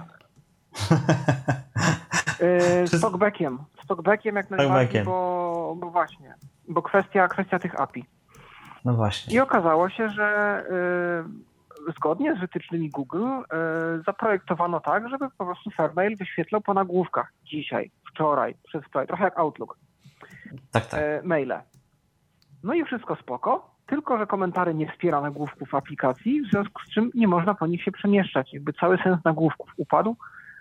Yy, z talkbackiem. Z talkbackiem jak najbardziej, bo, bo właśnie, bo kwestia, kwestia tych A P I. No właśnie. I okazało się, że yy, zgodnie z wytycznymi Google yy, zaprojektowano tak, żeby po prostu Fairmail wyświetlał po nagłówkach dzisiaj, wczoraj, przedwczoraj, trochę jak Outlook. Tak, tak. Yy, maile. No i wszystko spoko, tylko że komentary nie wspiera nagłówków aplikacji, w związku z czym nie można po nich się przemieszczać. Jakby cały sens nagłówków upadł,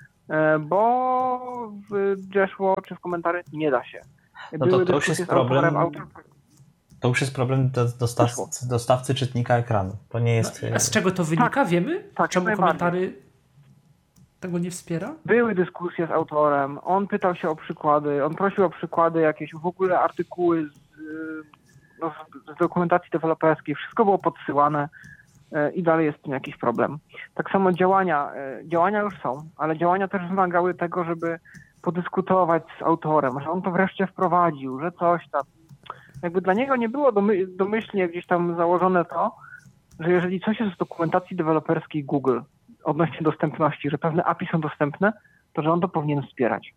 bo w Jeshło czy w komentary nie da się. No to, to już jest problem. Autorem, To już jest problem do, dostawcy, dostawcy czytnika ekranu. To nie jest. No, a z czego to wynika? Tak, Wiemy? tak, czemu komentary tego nie wspiera? Były dyskusje z autorem, on pytał się o przykłady, on prosił o przykłady, jakieś w ogóle artykuły z, no, z dokumentacji deweloperskiej, wszystko było podsyłane i dalej jest z tym jakiś problem. Tak samo działania, działania już są, ale działania też wymagały tego, żeby podyskutować z autorem, że on to wreszcie wprowadził, że coś tam. Jakby dla niego nie było domy, domyślnie gdzieś tam założone to, że jeżeli coś jest w dokumentacji deweloperskiej Google odnośnie dostępności, że pewne A P I są dostępne, to że on to powinien wspierać.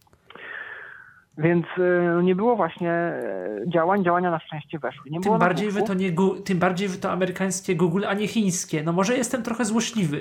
Więc y, nie było właśnie działań, działania na szczęście weszły. Nie tym, było bardziej wy to nie, tym bardziej wy to amerykańskie Google, a nie chińskie. No może jestem trochę złośliwy.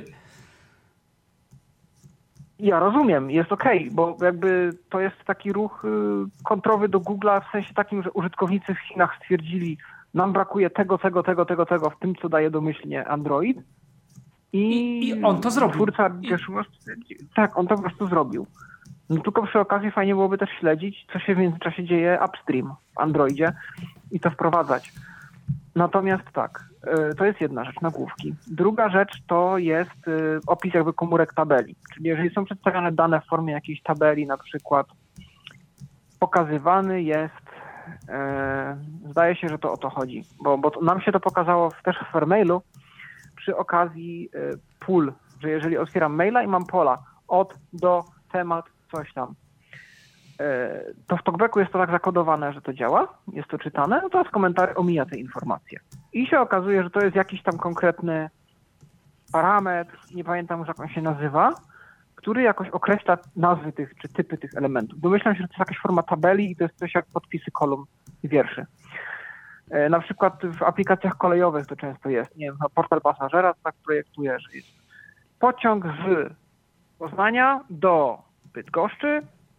Ja rozumiem, jest okej, okay, bo jakby to jest taki ruch y, kontrowy do Google'a w sensie takim, że użytkownicy w Chinach stwierdzili, nam brakuje tego, tego, tego, tego, tego w tym, co daje domyślnie Android. I, I, i on to zrobił. Twórca Jeshua stwierdził, tak, on to po prostu zrobił. No tylko przy okazji fajnie byłoby też śledzić, co się w międzyczasie dzieje upstream w Androidzie i to wprowadzać. Natomiast tak, to jest jedna rzecz, nagłówki. Druga rzecz to jest opis jakby komórek tabeli. Czyli jeżeli są przedstawione dane w formie jakiejś tabeli, na przykład pokazywany jest, e, zdaje się, że to o to chodzi, bo, bo to, nam się to pokazało też w Fairmailu przy okazji e, pól, że jeżeli otwieram maila i mam pola od, do, temat, coś tam, to w talkbacku jest to tak zakodowane, że to działa, jest to czytane, no to z komentarzy omija te informacje. I się okazuje, że to jest jakiś tam konkretny parametr, nie pamiętam już jak on się nazywa, który jakoś określa nazwy tych, czy typy tych elementów. Domyślam się, że to jest jakaś forma tabeli i to jest coś jak podpisy kolumn i wierszy. Na przykład w aplikacjach kolejowych to często jest, nie wiem, na portal pasażera to tak projektuje, że jest pociąg z Poznania do Bydgoszczy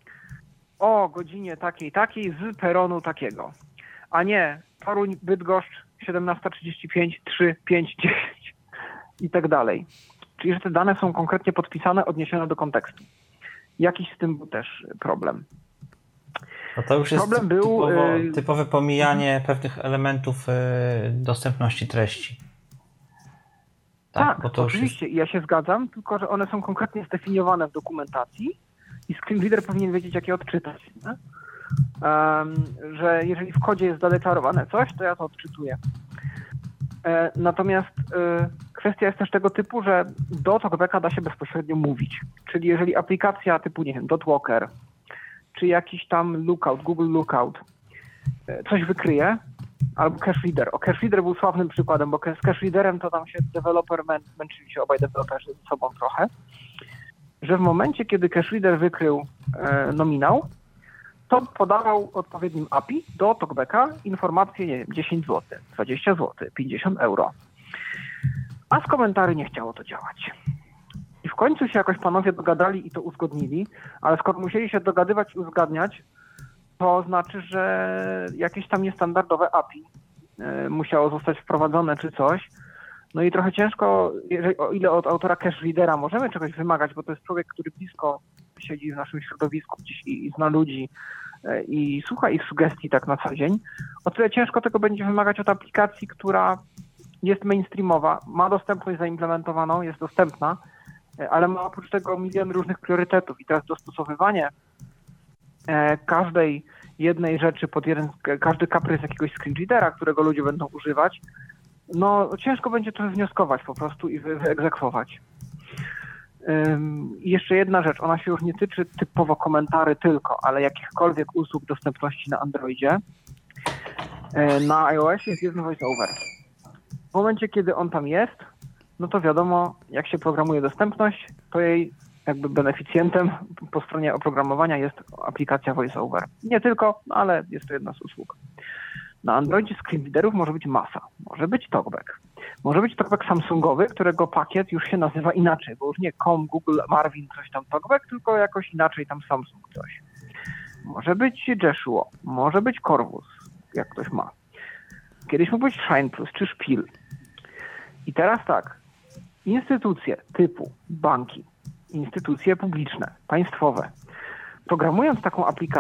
o godzinie takiej, takiej z peronu takiego, a nie Toruń, Bydgoszcz, siedemnasta trzydzieści pięć, trzy, pięć, dziesięć i tak dalej. Czyli, że te dane są konkretnie podpisane, odniesione do kontekstu. Jakiś z tym był też problem. No to już jest problem był, typowo, y... typowe pomijanie pewnych elementów y, dostępności treści. Tak, tak bo to oczywiście. jest... Ja się zgadzam, tylko że one są konkretnie zdefiniowane w dokumentacji i screenreader powinien wiedzieć, jak je odczytać. Um, że jeżeli w kodzie jest zadeklarowane coś, to ja to odczytuję. E, natomiast e, kwestia jest też tego typu, że do talkbacka da się bezpośrednio mówić. Czyli jeżeli aplikacja typu, nie wiem, dotwalker, czy jakiś tam lookout, Google Lookout, e, coś wykryje, albo cache-reader. O, cache-reader był sławnym przykładem, bo z cache-readerem to tam się deweloper mę, męczyli się obaj deweloperzy ze sobą trochę, że w momencie, kiedy cache-reader wykrył e, nominał, to podawał odpowiednim A P I do talkbacka informację, nie wiem, dziesięć złotych, dwadzieścia złotych, pięćdziesiąt euro. A z komentarzy nie chciało to działać. I w końcu się jakoś panowie dogadali i to uzgodnili, ale skoro musieli się dogadywać i uzgadniać, to znaczy, że jakieś tam niestandardowe A P I y, musiało zostać wprowadzone czy coś. No i trochę ciężko, jeżeli, o ile od autora cache-readera możemy czegoś wymagać, bo to jest człowiek, który blisko siedzi w naszym środowisku gdzieś i, i zna ludzi y, i słucha ich sugestii tak na co dzień, o tyle ciężko tego będzie wymagać od aplikacji, która jest mainstreamowa, ma dostępność zaimplementowaną, jest dostępna, y, ale ma oprócz tego milion różnych priorytetów i teraz dostosowywanie każdej jednej rzeczy pod jeden, każdy kaprys jakiegoś screenreadera, którego ludzie będą używać, no ciężko będzie to wnioskować po prostu i wy, wyegzekwować. I jeszcze jedna rzecz, ona się już nie tyczy typowo komentarzy tylko, ale jakichkolwiek usług dostępności na Androidzie. Na iOSie jest jeden voiceover. W momencie, kiedy on tam jest, no to wiadomo, jak się programuje dostępność, to jej jakby beneficjentem po stronie oprogramowania jest aplikacja VoiceOver. Nie tylko, ale jest to jedna z usług. Na Androidzie screenreaderów może być masa. Może być TalkBack. Może być TalkBack Samsungowy, którego pakiet już się nazywa inaczej, bo już nie Com, Google, Marvin, coś tam TalkBack, tylko jakoś inaczej tam Samsung coś. Może być Joshua, może być Corvus, jak ktoś ma. Kiedyś mógł być Shine Plus czy Szpil. I teraz tak, instytucje typu banki, instytucje publiczne, państwowe, programując taką aplikację,